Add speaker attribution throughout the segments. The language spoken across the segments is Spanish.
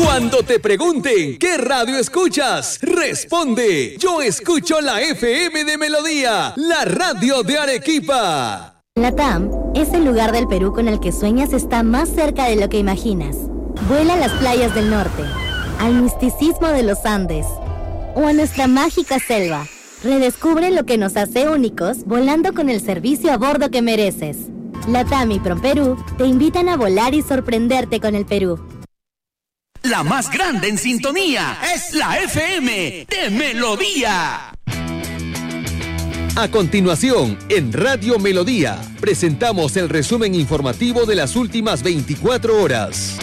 Speaker 1: Cuando te pregunten ¿qué radio escuchas? Responde: yo escucho la FM de Melodía, la radio de Arequipa.
Speaker 2: Latam es el lugar del Perú con el que sueñas está más cerca de lo que imaginas. Vuela a las playas del norte, al misticismo de los Andes o a nuestra mágica selva. Redescubre lo que nos hace únicos volando con el servicio a bordo que mereces. Latam y ProPerú te invitan a volar y sorprenderte con el Perú.
Speaker 3: La más grande en sintonía es la FM de Melodía.
Speaker 1: A continuación, en Radio Melodía, presentamos el resumen informativo de las últimas 24 horas.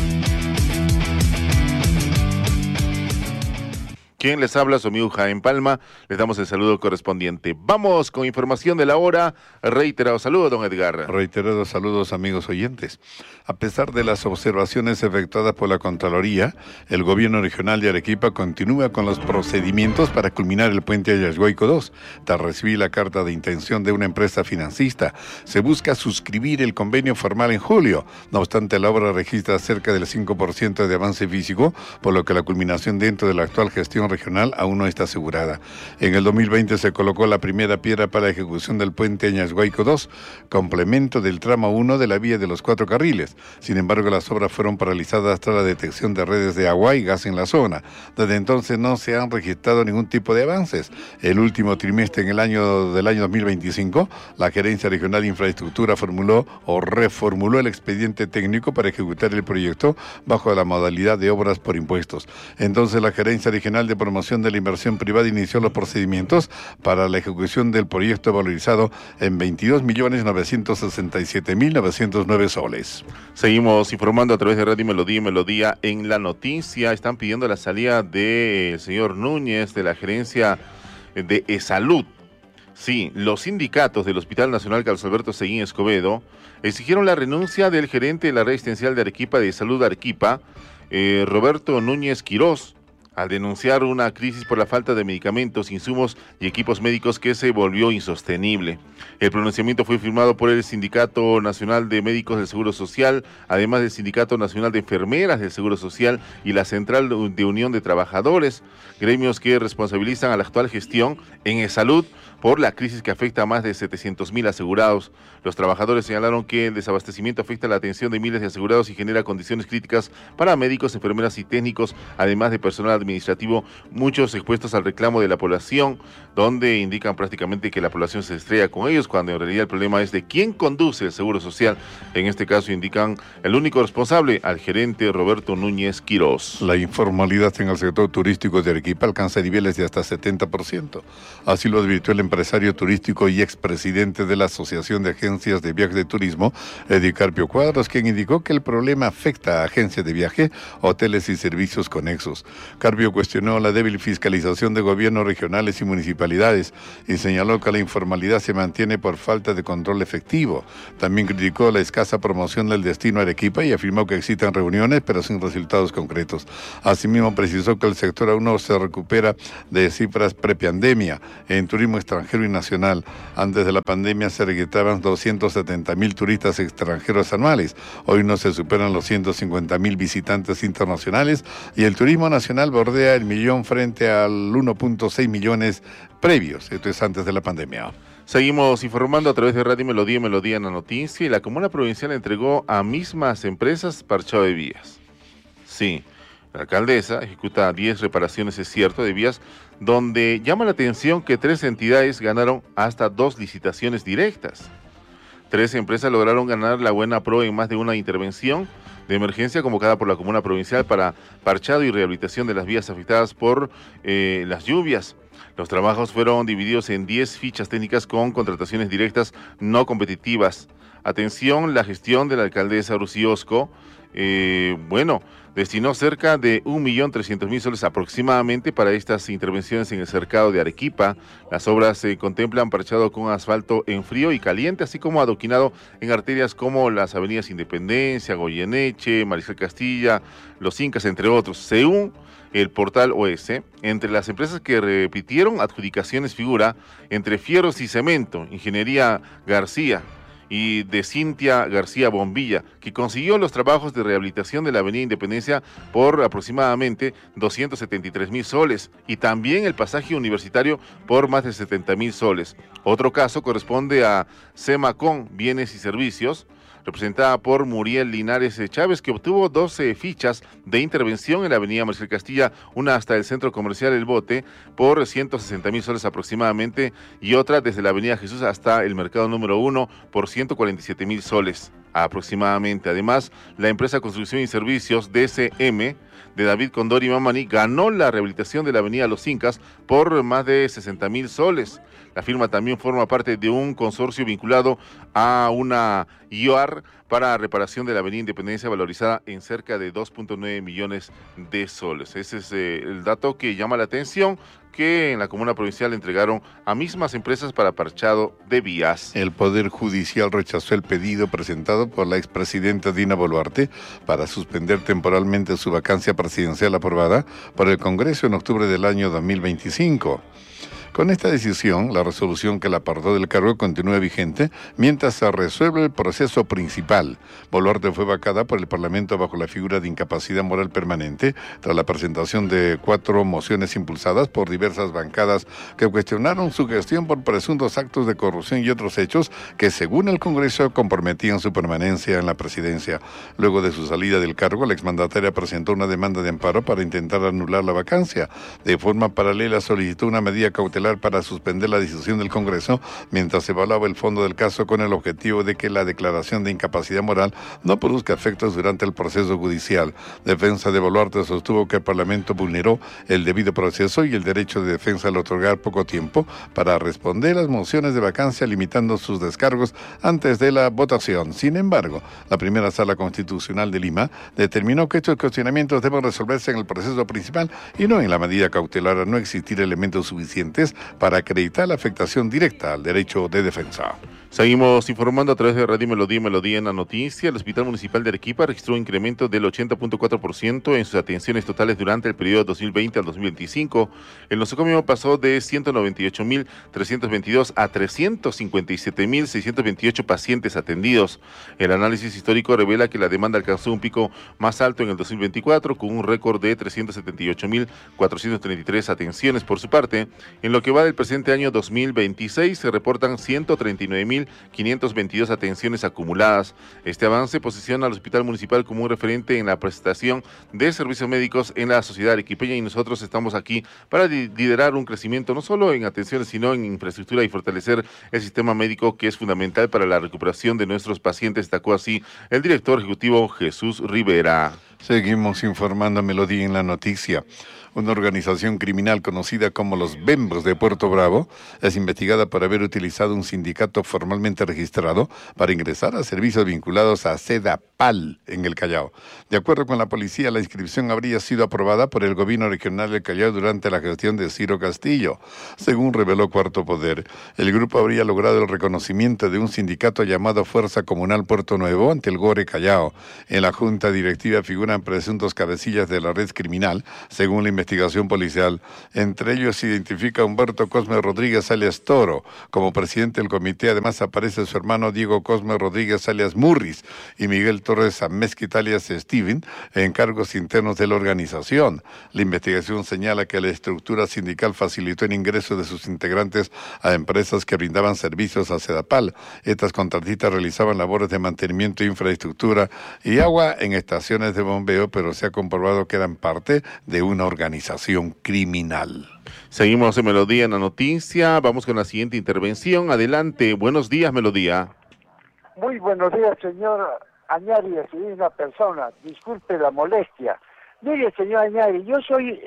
Speaker 4: Quien les habla, su amigo Jaime Palma, les damos el saludo correspondiente. Vamos con información de la hora. Reiterado saludo, don Edgar.
Speaker 5: Reiterados saludos, amigos oyentes. A pesar de las observaciones efectuadas por la Contraloría, el gobierno regional de Arequipa continúa con los procedimientos para culminar el puente Ayashuayco 2. Tras recibir la carta de intención de una empresa financista, se busca suscribir el convenio formal en julio. No obstante, la obra registra cerca del 5% de avance físico, por lo que la culminación dentro de la actual gestión regional aún no está asegurada. En el 2020 se colocó la primera piedra para la ejecución del puente Ayashuayco 2, complemento del tramo 1 de la vía de los 4 carriles. Sin embargo, las obras fueron paralizadas tras la detección de redes de agua y gas en la zona. Desde entonces no se han registrado ningún tipo de avances. El último trimestre del año 2025, la Gerencia Regional de Infraestructura formuló o reformuló el expediente técnico para ejecutar el proyecto bajo la modalidad de obras por impuestos. Entonces, la Gerencia Regional de Promoción de la Inversión Privada inició los procedimientos para la ejecución del proyecto valorizado en 22.967.909 soles.
Speaker 4: Seguimos informando a través de Radio Melodía y Melodía en la noticia. Están pidiendo la salida del señor Núñez de la gerencia de Salud. Sí, los sindicatos del Hospital Nacional Carlos Alberto Seguín Escobedo exigieron la renuncia del gerente de la red asistencial de Arequipa de Salud Arequipa, Roberto Núñez Quirós, al denunciar una crisis por la falta de medicamentos, insumos y equipos médicos que se volvió insostenible. El pronunciamiento fue firmado por el Sindicato Nacional de Médicos del Seguro Social, además del Sindicato Nacional de Enfermeras del Seguro Social y la Central de Unión de Trabajadores, gremios que responsabilizan a la actual gestión en salud por la crisis que afecta a más de 700.000 asegurados. Los trabajadores señalaron que el desabastecimiento afecta la atención de miles de asegurados y genera condiciones críticas para médicos, enfermeras y técnicos, además de personal administrativo, muchos expuestos al reclamo de la población, donde indican prácticamente que la población se estrella con ellos, cuando en realidad el problema es de quién conduce el Seguro Social. En este caso indican el único responsable, al gerente Roberto Núñez Quirós.
Speaker 5: La informalidad en el sector turístico de Arequipa alcanza niveles de hasta 70%. Así lo advirtió el empresario turístico y expresidente de la Asociación de Agencias de Viajes de Turismo, Eddie Carpio Cuadros, quien indicó que el problema afecta a agencias de viaje, hoteles y servicios conexos. Carpio cuestionó la débil fiscalización de gobiernos regionales y municipalidades y señaló que la informalidad se mantiene por falta de control efectivo. También criticó la escasa promoción del destino Arequipa y afirmó que existen reuniones pero sin resultados concretos. Asimismo, precisó que el sector aún no se recupera de cifras prepandemia en turismo extranjero y nacional. Antes de la pandemia se registraban 270.000 turistas extranjeros anuales. Hoy no se superan los 150.000 visitantes internacionales y el turismo nacional bordea el millón frente al 1.6 millones previos. Esto es antes de la pandemia.
Speaker 4: Seguimos informando a través de Radio Melodía y Melodía en la noticia, y la Comuna Provincial entregó a mismas empresas parchado de vías. Sí, la alcaldesa ejecuta 10 reparaciones, es cierto, de vías, donde llama la atención que 3 entidades ganaron hasta 2 licitaciones directas. 3 empresas lograron ganar la buena pro en más de una intervención de emergencia convocada por la Comuna Provincial para parchado y rehabilitación de las vías afectadas por las lluvias. Los trabajos fueron divididos en 10 fichas técnicas con contrataciones directas no competitivas. Atención, la gestión de la alcaldesa Rocío Osco, destinó cerca de 1.300.000 soles aproximadamente para estas intervenciones en el cercado de Arequipa. Las obras se contemplan parchado con asfalto en frío y caliente, así como adoquinado en arterias como las avenidas Independencia, Goyeneche, Mariscal Castilla, Los Incas, entre otros. Según el portal OS, entre las empresas que repitieron adjudicaciones figura entre Fierros y Cemento, Ingeniería García, y de Cintia García Bombilla, que consiguió los trabajos de rehabilitación de la Avenida Independencia por aproximadamente 273.000 soles y también el pasaje universitario por más de 70.000 soles. Otro caso corresponde a Semacon Bienes y Servicios, representada por Muriel Linares Chávez, que obtuvo 12 fichas de intervención en la avenida Marcial Castilla, una hasta el centro comercial El Bote por 160.000 soles aproximadamente y otra desde la avenida Jesús hasta el mercado número 1 por 147.000 soles aproximadamente. Además, la empresa Construcción y Servicios DCM de David Condori Mamani ganó la rehabilitación de la avenida Los Incas por más de 60.000 soles. La firma también forma parte de un consorcio vinculado a una IOAR para reparación de la avenida Independencia valorizada en cerca de 2.9 millones de soles. Ese es el dato que llama la atención, que en la comuna provincial entregaron a mismas empresas para parchado de vías.
Speaker 5: El Poder Judicial rechazó el pedido presentado por la expresidenta Dina Boluarte para suspender temporalmente su vacancia presidencial aprobada por el Congreso en octubre del año 2025. Con esta decisión, la resolución que la apartó del cargo continúa vigente mientras se resuelve el proceso principal. Boluarte fue vacada por el Parlamento bajo la figura de incapacidad moral permanente tras la presentación de 4 mociones impulsadas por diversas bancadas que cuestionaron su gestión por presuntos actos de corrupción y otros hechos que, según el Congreso, comprometían su permanencia en la presidencia. Luego de su salida del cargo, la exmandataria presentó una demanda de amparo para intentar anular la vacancia. De forma paralela, solicitó una medida cautelar para suspender la decisión del Congreso mientras se evaluaba el fondo del caso con el objetivo de que la declaración de incapacidad moral no produzca efectos durante el proceso judicial. Defensa de Boluarte sostuvo que el Parlamento vulneró el debido proceso y el derecho de defensa al otorgar poco tiempo para responder las mociones de vacancia, limitando sus descargos antes de la votación. Sin embargo, la primera Sala Constitucional de Lima determinó que estos cuestionamientos deben resolverse en el proceso principal y no en la medida cautelar, a no existir elementos suficientes para acreditar la afectación directa al derecho de defensa.
Speaker 4: Seguimos informando a través de Radio Melodía en la noticia. El Hospital Municipal de Arequipa registró un incremento del 80.4% en sus atenciones totales durante el periodo 2020 al 2025. El nosocomio pasó de 198.322 a 357.628 pacientes atendidos. El análisis histórico revela que la demanda alcanzó un pico más alto en el 2024 con un récord de 378.433 atenciones. Por su parte, en lo que va del presente año 2026 se reportan 139.522 atenciones acumuladas. Este avance posiciona al Hospital Municipal como un referente en la prestación de servicios médicos en la sociedad arequipeña, y nosotros estamos aquí para liderar un crecimiento no solo en atenciones sino en infraestructura y fortalecer el sistema médico, que es fundamental para la recuperación de nuestros pacientes, destacó así el director ejecutivo Jesús Rivera.
Speaker 5: Seguimos informando a Melodía en la noticia. Una organización criminal conocida como los Bembos de Puerto Bravo es investigada por haber utilizado un sindicato formalmente registrado para ingresar a servicios vinculados a Sedapal en el Callao. De acuerdo con la policía, la inscripción habría sido aprobada por el gobierno regional del Callao durante la gestión de Ciro Castillo. Según reveló Cuarto Poder, el grupo habría logrado el reconocimiento de un sindicato llamado Fuerza Comunal Puerto Nuevo ante el GORE Callao. En la junta directiva figuran presuntos cabecillas de la red criminal, según la investigación policial. Entre ellos se identifica a Humberto Cosme Rodríguez alias Toro como presidente del comité. Además aparece su hermano Diego Cosme Rodríguez alias Murris y Miguel Torres Amezquit alias Steven en cargos internos de la organización. La investigación señala que la estructura sindical facilitó el ingreso de sus integrantes a empresas que brindaban servicios a Sedapal. Estas contratistas realizaban labores de mantenimiento de infraestructura y agua en estaciones de bombeo, pero se ha comprobado que eran parte de una organización criminal.
Speaker 4: Seguimos en Melodía en la noticia. Vamos con la siguiente intervención. Adelante. Buenos días, Melodía.
Speaker 6: Muy buenos días, señor Añari, es una persona. Disculpe la molestia. Mire, señor Añari, yo soy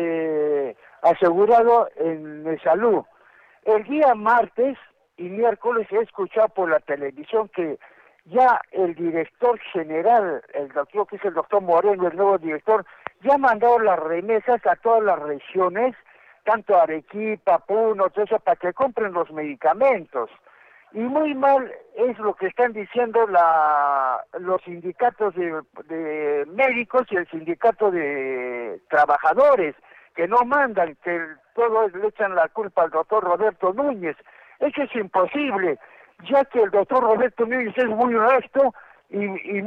Speaker 6: asegurado en salud. El día martes y miércoles he escuchado por la televisión que ya el director general, el doctor, que es el doctor Moreno, el nuevo director, ya ha mandado las remesas a todas las regiones, tanto Arequipa, Puno, todo eso, para que compren los medicamentos. Y muy mal es lo que están diciendo los sindicatos de médicos y el sindicato de trabajadores, que no mandan, que todos le echan la culpa al doctor Roberto Núñez. Eso es imposible. ya que el doctor Roberto Núñez es muy recto y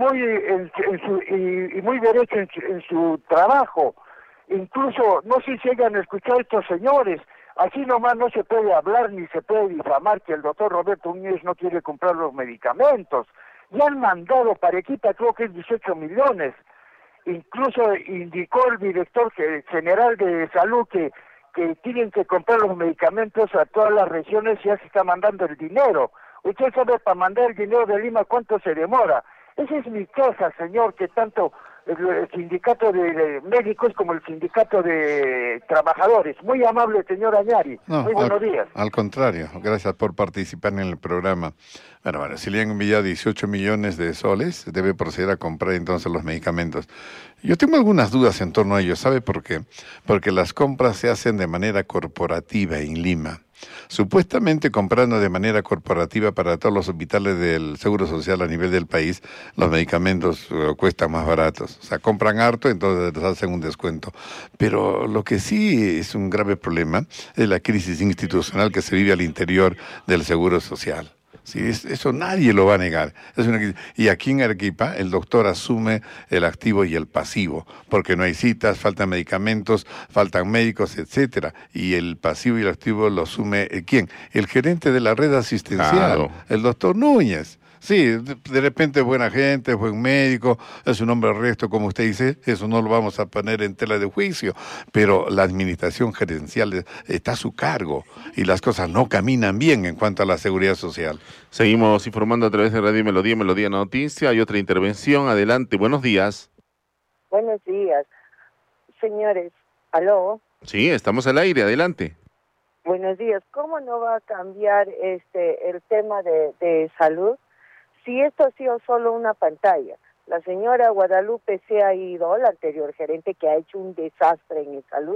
Speaker 6: muy derecho en su trabajo. Incluso, no sé si hayan escuchado a estos señores, así nomás no se puede hablar ni se puede difamar que el doctor Roberto Núñez no quiere comprar los medicamentos. Ya han mandado para Arequipa, creo que es 18 millones. Incluso indicó el director general de salud que tienen que comprar los medicamentos a todas las regiones y ya se está mandando el dinero. Usted sabe, para mandar el dinero de Lima, ¿cuánto se demora? Esa es mi queja, señor, que tanto el sindicato de médicos como el sindicato de trabajadores. Muy amable, señor Añari.
Speaker 5: No,
Speaker 6: muy buenos días.
Speaker 5: Al contrario, gracias por participar en el programa. Bueno, si le han enviado 18 millones de soles, debe proceder a comprar entonces los medicamentos. Yo tengo algunas dudas en torno a ello. ¿Sabe por qué? Porque las compras se hacen de manera corporativa en Lima. Supuestamente comprando de manera corporativa para todos los hospitales del Seguro Social a nivel del país, los medicamentos cuestan más baratos. O sea, compran harto, entonces les hacen un descuento. Pero lo que sí es un grave problema es la crisis institucional que se vive al interior del Seguro Social. Sí, eso nadie lo va a negar. Y aquí en Arequipa el doctor asume el activo y el pasivo, porque no hay citas, faltan medicamentos, faltan médicos, etcétera. Y el pasivo y el activo lo asume ¿quién? El gerente de la red asistencial, claro. El doctor Núñez. Sí, de repente buena gente, buen médico, es un hombre recto, como usted dice, eso no lo vamos a poner en tela de juicio, pero la administración gerencial está a su cargo y las cosas no caminan bien en cuanto a la seguridad social.
Speaker 4: Seguimos informando a través de Radio Melodía Noticia. Hay otra intervención, adelante, buenos días.
Speaker 7: Buenos días, señores, ¿aló?
Speaker 4: Sí, estamos al aire, adelante.
Speaker 7: Buenos días, ¿cómo no va a cambiar el tema de salud? Si esto ha sido solo una pantalla, la señora Guadalupe se ha ido, la anterior gerente que ha hecho un desastre en salud,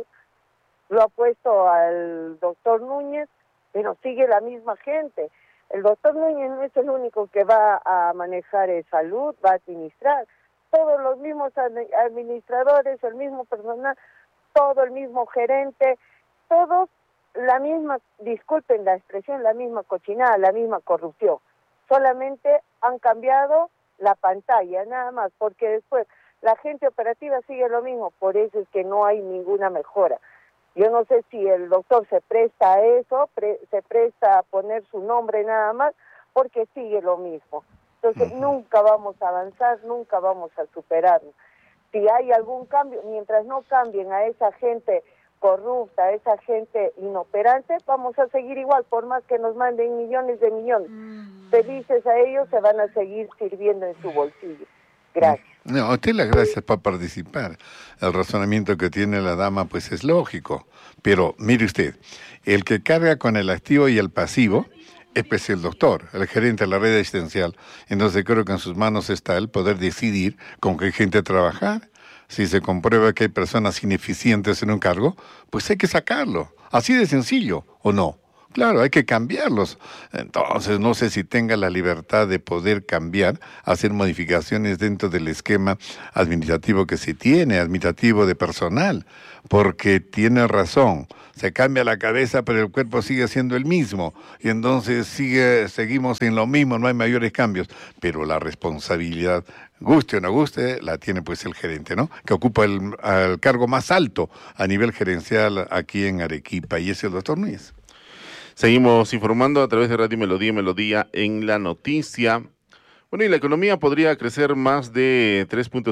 Speaker 7: lo ha puesto al doctor Núñez, pero sigue la misma gente. El doctor Núñez no es el único que va a manejar salud, va a administrar. Todos los mismos administradores, el mismo personal, todo el mismo gerente, todos la misma, disculpen la expresión, la misma cochinada, la misma corrupción. Solamente han cambiado la pantalla, nada más, porque después la gente operativa sigue lo mismo, por eso es que no hay ninguna mejora. Yo no sé si el doctor se presta a eso, se presta a poner su nombre nada más, porque sigue lo mismo. Entonces nunca vamos a avanzar, nunca vamos a superarnos. Si hay algún cambio, mientras no cambien a esa gente corrupta, esa gente inoperante, vamos a seguir igual, por más que nos manden millones de millones. Felices a ellos, se van a seguir sirviendo en su bolsillo. Gracias.
Speaker 5: No, a usted las gracias por participar. El razonamiento que tiene la dama pues es lógico, pero mire usted, el que carga con el activo y el pasivo es pues el doctor, el gerente de la red asistencial. Entonces creo que en sus manos está el poder decidir con qué gente trabajar. Si se comprueba que hay personas ineficientes en un cargo, pues hay que sacarlo. Así de sencillo, ¿o no? Claro, hay que cambiarlos. Entonces, no sé si tenga la libertad de poder cambiar, hacer modificaciones dentro del esquema administrativo que se tiene, administrativo de personal, porque tiene razón. Se cambia la cabeza, pero el cuerpo sigue siendo el mismo. Y entonces seguimos en lo mismo, no hay mayores cambios. Pero la responsabilidad, guste o no guste, la tiene pues el gerente, ¿no? Que ocupa el cargo más alto a nivel gerencial aquí en Arequipa, y es el doctor Núñez.
Speaker 4: Seguimos informando a través de Radio Melodía en la noticia. Bueno, y la economía podría crecer más de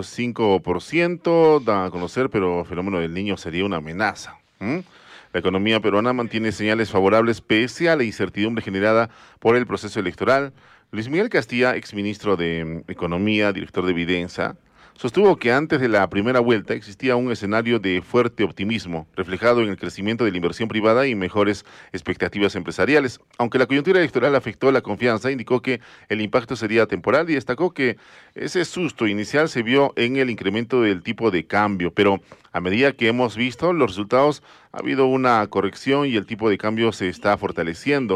Speaker 4: 3.5%, da a conocer, pero el fenómeno del Niño sería una amenaza. La economía peruana mantiene señales favorables pese a la incertidumbre generada por el proceso electoral. Luis Miguel Castilla, exministro de Economía, director de Vidensa, sostuvo que antes de la primera vuelta existía un escenario de fuerte optimismo, reflejado en el crecimiento de la inversión privada y mejores expectativas empresariales. Aunque la coyuntura electoral afectó la confianza, indicó que el impacto sería temporal y destacó que ese susto inicial se vio en el incremento del tipo de cambio, pero a medida que hemos visto los resultados, ha habido una corrección y el tipo de cambio se está fortaleciendo.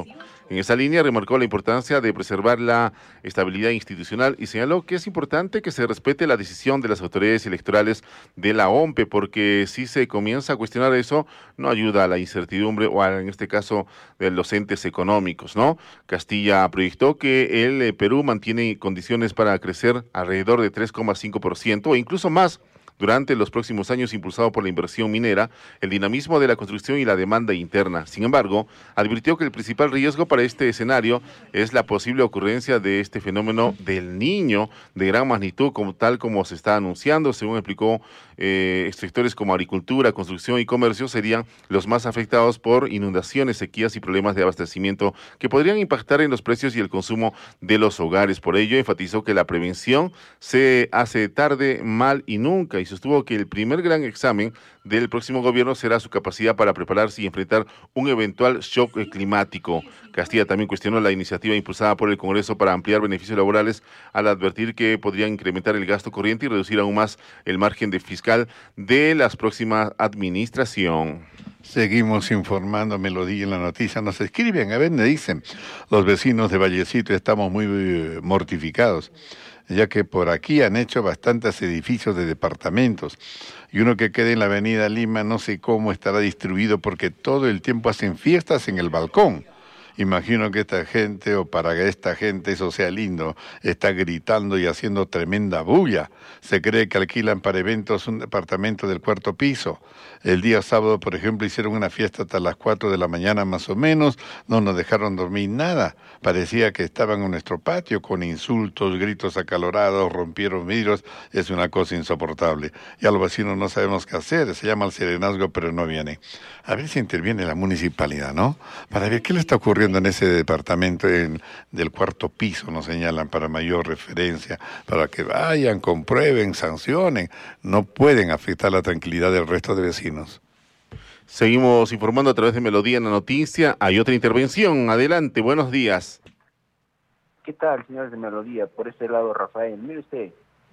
Speaker 4: En esa línea remarcó la importancia de preservar la estabilidad institucional y señaló que es importante que se respete la decisión de las autoridades electorales de la OMPE, porque si se comienza a cuestionar eso, no ayuda a la incertidumbre o en este caso de los entes económicos, ¿no? Castilla proyectó que el Perú mantiene condiciones para crecer alrededor de 3,5% o incluso más durante los próximos años, impulsado por la inversión minera, el dinamismo de la construcción y la demanda interna. Sin embargo, advirtió que el principal riesgo para este escenario es la posible ocurrencia de este fenómeno del Niño de gran magnitud, tal como se está anunciando. Según explicó, sectores como agricultura, construcción y comercio serían los más afectados por inundaciones, sequías y problemas de abastecimiento que podrían impactar en los precios y el consumo de los hogares. Por ello, enfatizó que la prevención se hace tarde, mal y nunca, y sostuvo que el primer gran examen del próximo gobierno será su capacidad para prepararse y enfrentar un eventual shock climático. Castilla también cuestionó la iniciativa impulsada por el Congreso para ampliar beneficios laborales al advertir que podrían incrementar el gasto corriente y reducir aún más el margen fiscal de la próxima administración.
Speaker 5: Seguimos informando, Melodía en la noticia. Nos escriben, a ver, me dicen, los vecinos de Vallecito estamos muy mortificados, ya que por aquí han hecho bastantes edificios de departamentos y uno que queda en la avenida Lima no sé cómo estará distribuido porque todo el tiempo hacen fiestas en el balcón. Imagino que esta gente, o para que esta gente eso sea lindo, está gritando y haciendo tremenda bulla. Se cree que alquilan para eventos un departamento del 4º piso. El día sábado, por ejemplo, hicieron una fiesta hasta las 4 de la mañana más o menos, no nos dejaron dormir nada. Parecía que estaban en nuestro patio con insultos, gritos acalorados, rompieron vidrios, es una cosa insoportable. Ya los vecinos no sabemos qué hacer, se llama el serenazgo, pero no viene. A ver si interviene la municipalidad, ¿no? Para ver qué le está ocurriendo en ese departamento del 4º piso, nos señalan, para mayor referencia, para que vayan, comprueben, sancionen. No pueden afectar la tranquilidad del resto de vecinos.
Speaker 4: Seguimos informando a través de Melodía en la noticia. Hay otra intervención. Adelante, buenos días.
Speaker 8: ¿Qué tal, señores de Melodía? Por este lado, Rafael. Mire usted,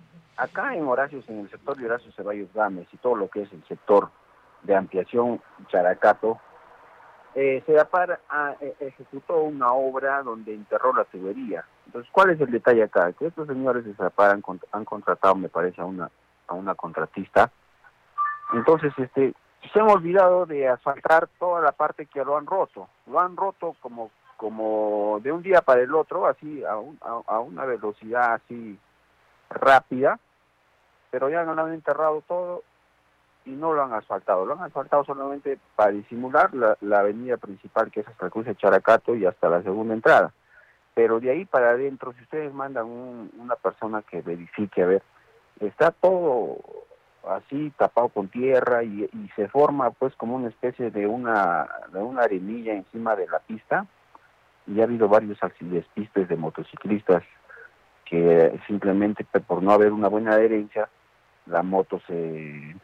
Speaker 8: acá en Horacio, en el sector de Horacio Ceballos Gámez y todo lo que es el sector de ampliación Characato, SEDAPAR ejecutó una obra donde enterró la tubería. Entonces, ¿cuál es el detalle acá? Que estos señores de SEDAPAR han contratado, me parece, a una contratista. Entonces, se han olvidado de asfaltar toda la parte que lo han roto. Lo han roto como de un día para el otro, así a una velocidad así rápida, pero ya no lo han enterrado todo y no lo han asfaltado. Lo han asfaltado solamente para disimular la avenida principal, que es hasta el cruce de Characato y hasta la segunda entrada. Pero de ahí para adentro, si ustedes mandan una persona que verifique, a ver, está todo así tapado con tierra y se forma pues como una especie de una arenilla encima de la pista, y ha habido varios despistes de motociclistas que simplemente por no haber una buena adherencia, la moto se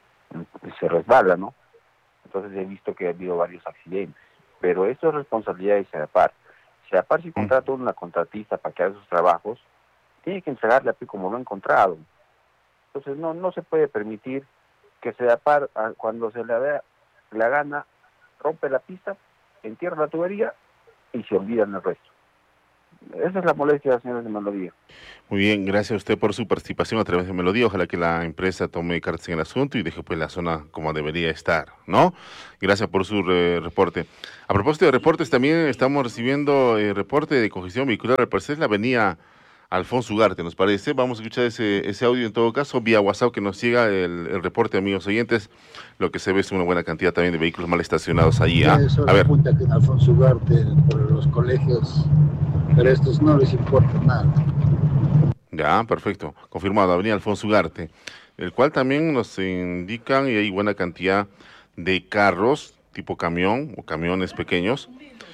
Speaker 8: resbala, ¿no? Entonces he visto que ha habido varios accidentes, pero esto es responsabilidad de SEDAPAR. SEDAPAR, si contrata una contratista para que haga sus trabajos, tiene que entregarle a como lo ha encontrado. Entonces no se puede permitir que SEDAPAR, cuando se le dé la gana, rompe la pista, entierra la tubería y se olvidan el resto. Esa es la molestia, señores de Melodía.
Speaker 4: Muy bien, gracias a usted por su participación a través de Melodía. Ojalá que la empresa tome cartas en el asunto y deje pues la zona como debería estar, ¿no? Gracias por su reporte. A propósito de reportes, también estamos recibiendo reporte de congestión vehicular, al parecer la avenida Alfonso Ugarte, nos parece. Vamos a escuchar ese audio en todo caso, vía WhatsApp, que nos llega el reporte, amigos oyentes. Lo que se ve es una buena cantidad también de vehículos mal estacionados allí. A ver.
Speaker 9: Apunta que en Alfonso Ugarte, por los colegios, pero a estos no les importa nada.
Speaker 4: Ya, perfecto. Confirmado, avenida Alfonso Ugarte, el cual también nos indican, y hay buena cantidad de carros tipo camión o camiones pequeños,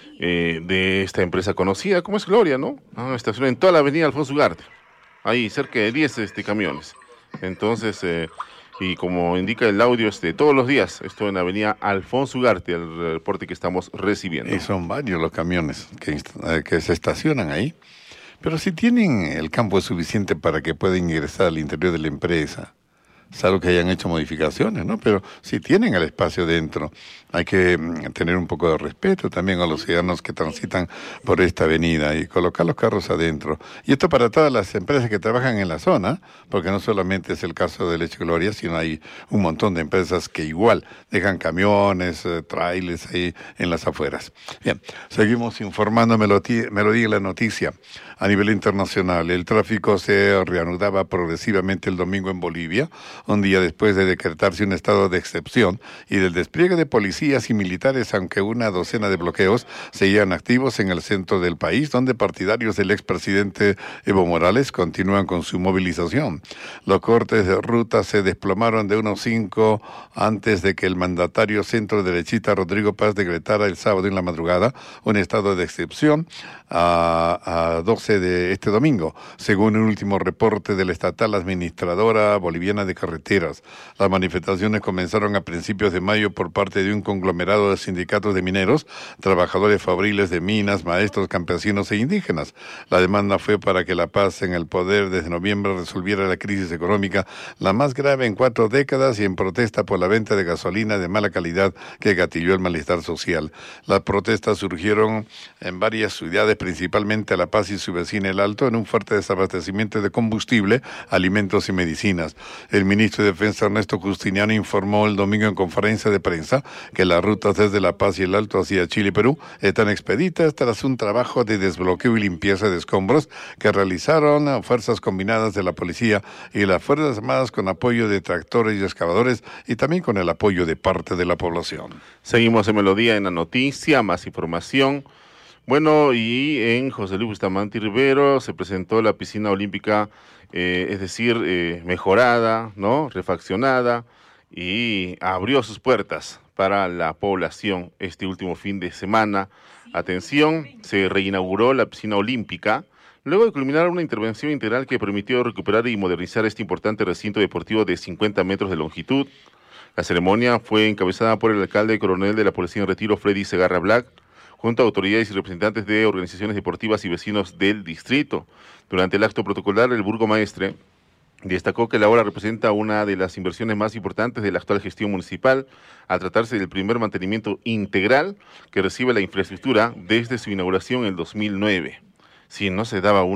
Speaker 4: de esta empresa conocida como es Gloria, ¿no? Estaciona en toda la avenida Alfonso Ugarte. Hay cerca de 10 camiones. Entonces, y como indica el audio, todos los días, esto en la avenida Alfonso Ugarte, el reporte que estamos recibiendo.
Speaker 5: Y son varios los camiones que se estacionan ahí. Pero si tienen el campo suficiente para que puedan ingresar al interior de la empresa, salvo que hayan hecho modificaciones, ¿no? Pero si tienen el espacio dentro, hay que tener un poco de respeto también a los ciudadanos que transitan por esta avenida y colocar los carros adentro. Y esto para todas las empresas que trabajan en la zona, porque no solamente es el caso de Leche Gloria, sino hay un montón de empresas que igual dejan camiones, trailers ahí en las afueras. Bien, seguimos informando Melodía en la noticia. A nivel internacional, el tráfico se reanudaba progresivamente el domingo en Bolivia, un día después de decretarse un estado de excepción y del despliegue de policías y militares, aunque una docena de bloqueos seguían activos en el centro del país, donde partidarios del expresidente Evo Morales continúan con su movilización. Los cortes de ruta se desplomaron de unos 5 antes de que el mandatario centro-derechista Rodrigo Paz decretara el sábado en la madrugada un estado de excepción a 12 de este domingo, según un último reporte de la estatal administradora boliviana de carreteras. Las manifestaciones comenzaron a principios de mayo por parte de un conglomerado de sindicatos de mineros, trabajadores fabriles de minas, maestros, campesinos e indígenas. La demanda fue para que la paz en el poder desde noviembre resolviera la crisis económica, la más grave en 4 décadas, y en protesta por la venta de gasolina de mala calidad que gatilló el malestar social. Las protestas surgieron en varias ciudades, principalmente La Paz y su vecina El Alto, en un fuerte desabastecimiento de combustible, alimentos y medicinas. El ministro de Defensa Ernesto Justiniano informó el domingo en conferencia de prensa que las rutas desde La Paz y El Alto hacia Chile y Perú están expeditas tras un trabajo de desbloqueo y limpieza de escombros que realizaron fuerzas combinadas de la policía y las Fuerzas Armadas con apoyo de tractores y excavadores y también con el apoyo de parte de la población.
Speaker 4: Seguimos en Melodía en la noticia, más información. Bueno, y en José Luis Bustamante y Rivero se presentó la piscina olímpica, es decir, mejorada, ¿no? Refaccionada, y abrió sus puertas para la población este último fin de semana. Atención, se reinauguró la piscina olímpica, luego de culminar una intervención integral que permitió recuperar y modernizar este importante recinto deportivo de 50 metros de longitud. La ceremonia fue encabezada por el alcalde y coronel de la Policía en Retiro, Freddy Segarra Black, junto a autoridades y representantes de organizaciones deportivas y vecinos del distrito. Durante el acto protocolar, el burgomaestre destacó que la obra representa una de las inversiones más importantes de la actual gestión municipal, al tratarse del primer mantenimiento integral que recibe la infraestructura desde su inauguración en el 2009. Sí, no se daba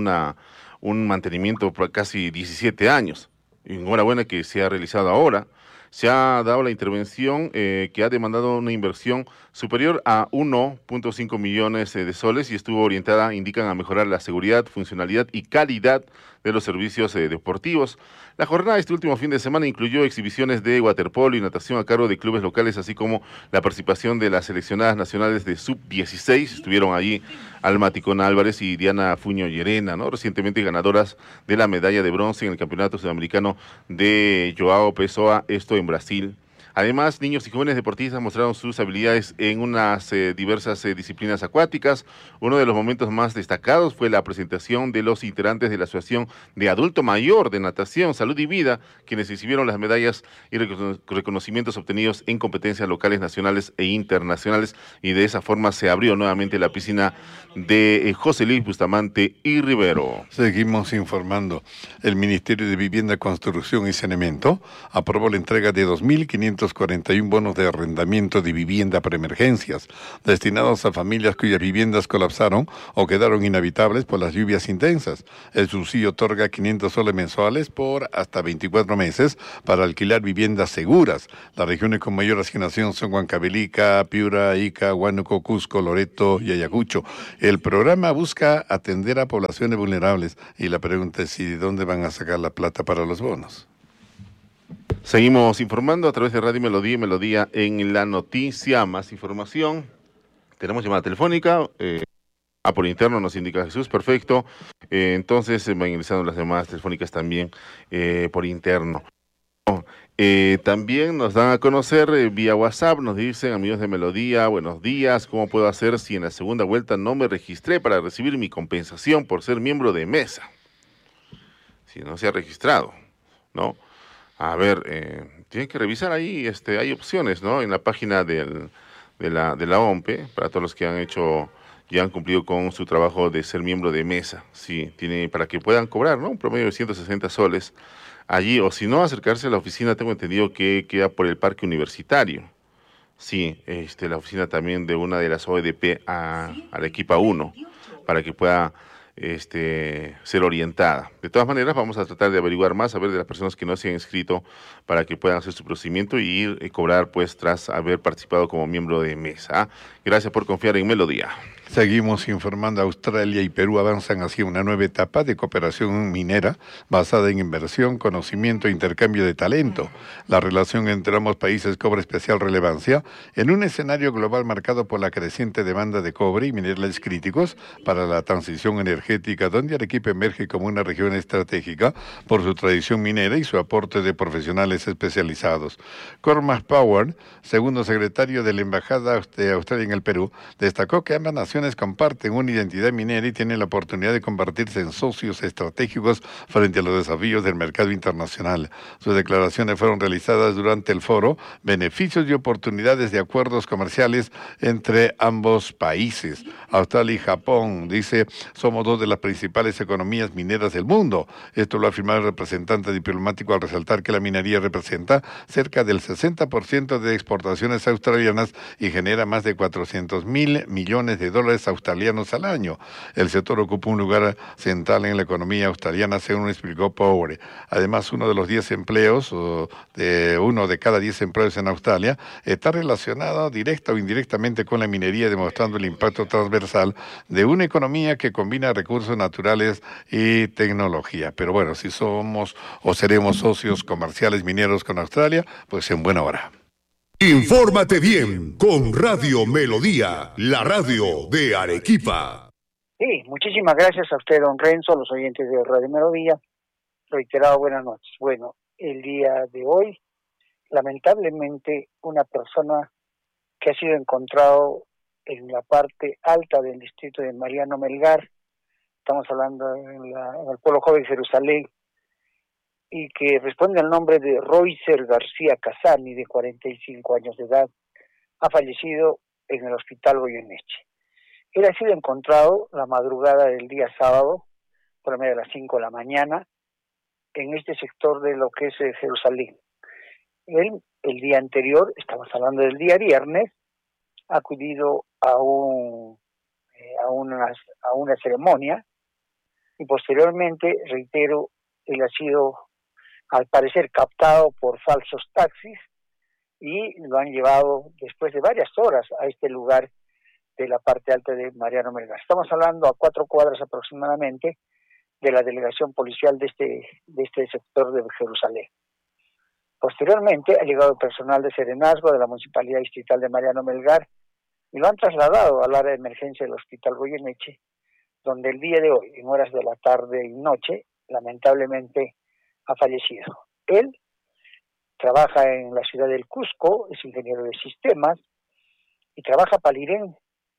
Speaker 4: un mantenimiento por casi 17 años. Enhorabuena que se ha realizado ahora. Se ha dado la intervención que ha demandado una inversión superior a 1.5 millones de soles y estuvo orientada, indican, a mejorar la seguridad, funcionalidad y calidad de los servicios deportivos. La jornada este último fin de semana incluyó exhibiciones de waterpolo y natación a cargo de clubes locales, así como la participación de las seleccionadas nacionales de sub-16. Estuvieron allí Alma Ticón Álvarez y Diana Fuño Llerena, ¿no? Recientemente ganadoras de la medalla de bronce en el Campeonato Sudamericano de Joao Pessoa, esto en Brasil. Además, niños y jóvenes deportistas mostraron sus habilidades en unas diversas disciplinas acuáticas. Uno de los momentos más destacados fue la presentación de los integrantes de la Asociación de Adulto Mayor de Natación, Salud y Vida, quienes exhibieron las medallas y reconocimientos obtenidos en competencias locales, nacionales e internacionales, y de esa forma se abrió nuevamente la piscina de José Luis Bustamante y Rivero.
Speaker 5: Seguimos informando. El Ministerio de Vivienda, Construcción y Saneamiento aprobó la entrega de 2.541 bonos de arrendamiento de vivienda para emergencias, destinados a familias cuyas viviendas colapsaron o quedaron inhabitables por las lluvias intensas. El subsidio otorga 500 soles mensuales por hasta 24 meses para alquilar viviendas seguras. Las regiones con mayor asignación son Huancavelica, Piura, Ica, Huánuco, Cusco, Loreto y Ayacucho. El programa busca atender a poblaciones vulnerables y la pregunta es si de dónde van a sacar la plata para los bonos.
Speaker 4: Seguimos informando a través de Radio Melodía y Melodía en la noticia. Más información. Tenemos llamada telefónica. Por interno nos indica Jesús. Perfecto. Entonces van ingresando las llamadas telefónicas también por interno. También nos dan a conocer vía WhatsApp. Nos dicen, amigos de Melodía, buenos días. ¿Cómo puedo hacer si en la segunda vuelta no me registré para recibir mi compensación por ser miembro de mesa? Si no se ha registrado, ¿no? A ver, tienen que revisar ahí, hay opciones, ¿no? En la página de la OMPE, para todos los que han hecho, ya han cumplido con su trabajo de ser miembro de mesa. Sí, tiene para que puedan cobrar, ¿no? Un promedio de 160 soles. allí, o si no, acercarse a la oficina, tengo entendido que queda por el Parque Universitario. Sí, la oficina también de una de las OEDP a la Equipa 1, para que pueda ser orientada. De todas maneras, vamos a tratar de averiguar más, a ver de las personas que no se han inscrito, para que puedan hacer su procedimiento y ir y cobrar pues tras haber participado como miembro de mesa. Gracias por confiar en Melodía.
Speaker 5: Seguimos informando. Australia y Perú avanzan hacia una nueva etapa de cooperación minera basada en inversión, conocimiento e intercambio de talento. La relación entre ambos países cobra especial relevancia en un escenario global marcado por la creciente demanda de cobre y minerales críticos para la transición energética, donde Arequipa emerge como una región estratégica por su tradición minera y su aporte de profesionales especializados. Cormac Power, segundo secretario de la Embajada de Australia en el Perú, destacó que ambas naciones comparten una identidad minera y tienen la oportunidad de convertirse en socios estratégicos frente a los desafíos del mercado internacional. Sus declaraciones fueron realizadas durante el foro Beneficios y oportunidades de acuerdos comerciales entre ambos países. Australia y Japón, dice, somos dos de las principales economías mineras del mundo. Esto lo ha afirmado el representante diplomático al resaltar que la minería representa cerca del 60% de exportaciones australianas y genera más de 400.000 millones de dólares australianos al año. El sector ocupa un lugar central en la economía australiana, según explicó Power. Además, uno de cada 10 empleos en Australia está relacionado directa o indirectamente con la minería, demostrando el impacto transversal de una economía que combina recursos naturales y tecnología. Pero bueno, si somos o seremos socios comerciales mineros con Australia, pues en buena hora.
Speaker 10: Infórmate bien con Radio Melodía, la radio de Arequipa.
Speaker 11: Sí, muchísimas gracias a usted, don Renzo, a los oyentes de Radio Melodía. Reiterado, buenas noches. Bueno, el día de hoy, lamentablemente, una persona que ha sido encontrado en la parte alta del distrito de Mariano Melgar, estamos hablando en el pueblo joven de Jerusalén, y que responde al nombre de Roycer García Casani, de 45 años de edad, ha fallecido en el hospital Goyeneche. Él ha sido encontrado la madrugada del día sábado, por medio de las 5 de la mañana, en este sector de lo que es Jerusalén. Él, el día anterior, estamos hablando del día viernes, ha acudido a una ceremonia, y posteriormente, reitero, él ha sido, al parecer, captado por falsos taxis y lo han llevado después de varias horas a este lugar de la parte alta de Mariano Melgar. Estamos hablando a 4 cuadras aproximadamente de la delegación policial de este sector de Jerusalén. Posteriormente ha llegado el personal de Serenazgo de la Municipalidad Distrital de Mariano Melgar y lo han trasladado al área de emergencia del Hospital Goyeneche, donde el día de hoy, en horas de la tarde y noche, lamentablemente ha fallecido. Él trabaja en la ciudad del Cusco, es ingeniero de sistemas, y trabaja para Irén,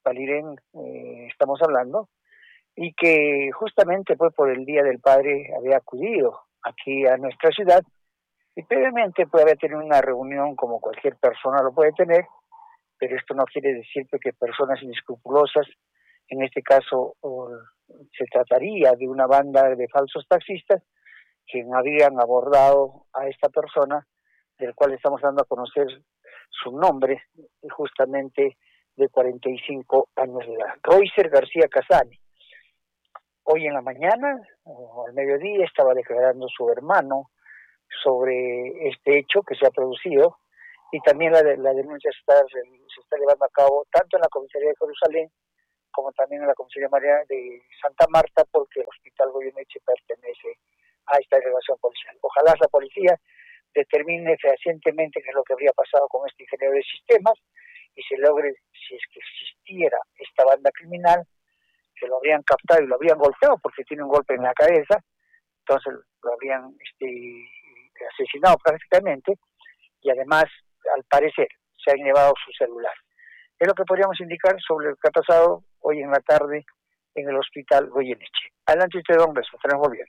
Speaker 11: estamos hablando, y que justamente fue por el Día del Padre había acudido aquí a nuestra ciudad, y previamente puede haber tenido una reunión como cualquier persona lo puede tener, pero esto no quiere decir que personas inescrupulosas, en este caso se trataría de una banda de falsos taxistas, quien habían abordado a esta persona, del cual estamos dando a conocer su nombre, justamente de 45 años de edad. Roycer García Casani. Hoy en la mañana, o al mediodía, estaba declarando su hermano sobre este hecho que se ha producido, y también la denuncia se está llevando a cabo tanto en la comisaría de Jerusalén como también en la comisaría de Santa Marta, porque el Hospital Goyeneche pertenece a esta delegación policial. Ojalá la policía determine fehacientemente qué es lo que habría pasado con este ingeniero de sistemas y se logre, si es que existiera esta banda criminal, que lo habrían captado y lo habrían golpeado porque tiene un golpe en la cabeza, entonces lo habrían asesinado prácticamente, y además, al parecer, se han llevado su celular. Es lo que podríamos indicar sobre lo que ha pasado hoy en la tarde en el Hospital Goyeneche. Adelante usted, don Beso, estaremos volviendo.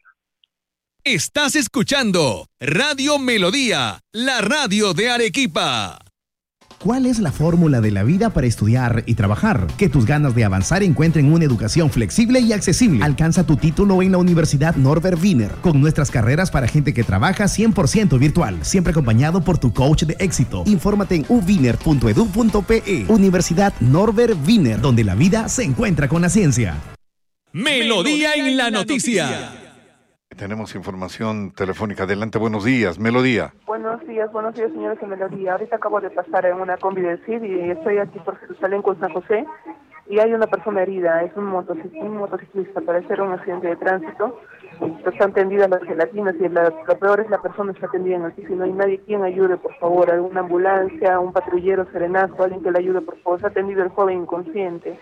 Speaker 1: Estás escuchando Radio Melodía, la radio de Arequipa.
Speaker 12: ¿Cuál es la fórmula de la vida para estudiar y trabajar? Que tus ganas de avanzar encuentren una educación flexible y accesible. Alcanza tu título en la Universidad Norbert Wiener, con nuestras carreras para gente que trabaja 100% virtual, siempre acompañado por tu coach de éxito. Infórmate en uwiener.edu.pe. Universidad Norbert Wiener, donde la vida se encuentra con la ciencia.
Speaker 1: Melodía en la noticia.
Speaker 5: Tenemos información telefónica. Adelante, buenos días, Melodía.
Speaker 13: Buenos días, señores de Melodía. Ahorita acabo de pasar en una combi del CID y estoy aquí por Jerusalén con San José y hay una persona herida, es un motociclista, parece ser un accidente de tránsito. Están tendidas las gelatinas y lo peor es la persona está tendida en el piso y no hay nadie quien ayude, por favor, alguna ambulancia, un patrullero, serenazo, alguien que le ayude, por favor. Se ha tendido el joven inconsciente.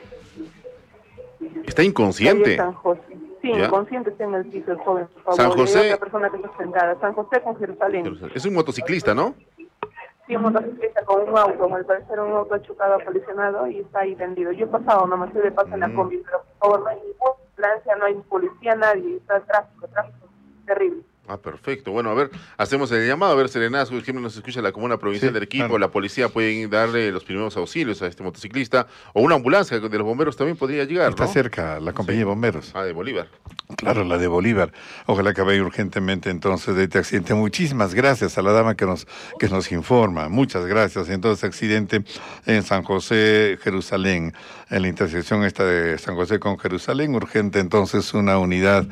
Speaker 4: ¿Está inconsciente?
Speaker 13: San José. Sí, ¿ya? Inconsciente está en el piso el joven, por favor.
Speaker 4: San José.
Speaker 13: Hay otra persona que está sentada. San José con Jerusalén.
Speaker 4: Es un motociclista, ¿no?
Speaker 13: Sí, un motociclista con un auto, al parecer un auto chocado, colisionado y está ahí tendido. Yo he pasado, nomás estoy de paso en la combi, pero por favor, no hay ninguna ambulancia, no hay policía, nadie, está el tráfico terrible.
Speaker 4: Ah, perfecto. Bueno, a ver, hacemos el llamado, a ver, Serenazgo, ejemplo, nos escucha la Comuna Provincial del Arequipa, claro. La policía puede darle los primeros auxilios a este motociclista, o una ambulancia de los bomberos también podría llegar,
Speaker 5: Está cerca la compañía de bomberos.
Speaker 4: Ah, de Bolívar.
Speaker 5: Claro, la de Bolívar. Ojalá que vaya urgentemente entonces de este accidente. Muchísimas gracias a la dama que nos informa. Muchas gracias. Entonces, accidente en San José, Jerusalén, en la intersección esta de San José con Jerusalén. Urgente entonces una unidad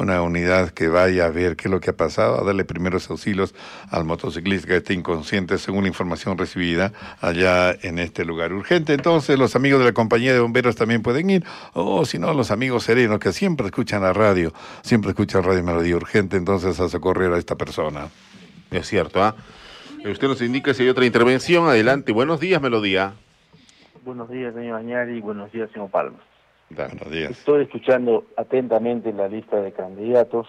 Speaker 5: que vaya a ver qué es lo que ha pasado, a darle primeros auxilios al motociclista que está inconsciente, según la información recibida allá en este lugar. Urgente, entonces, los amigos de la compañía de bomberos también pueden ir, o si no, los amigos serenos que siempre escuchan la radio, Melodía. Urgente, entonces, a socorrer a esta persona.
Speaker 4: Es cierto, ¿ah? Usted nos indica si hay otra intervención. Adelante. Buenos días, Melodía.
Speaker 14: Buenos días, señor Añari, buenos días, señor Palma.
Speaker 5: Buenos días.
Speaker 14: Estoy escuchando atentamente la lista de candidatos.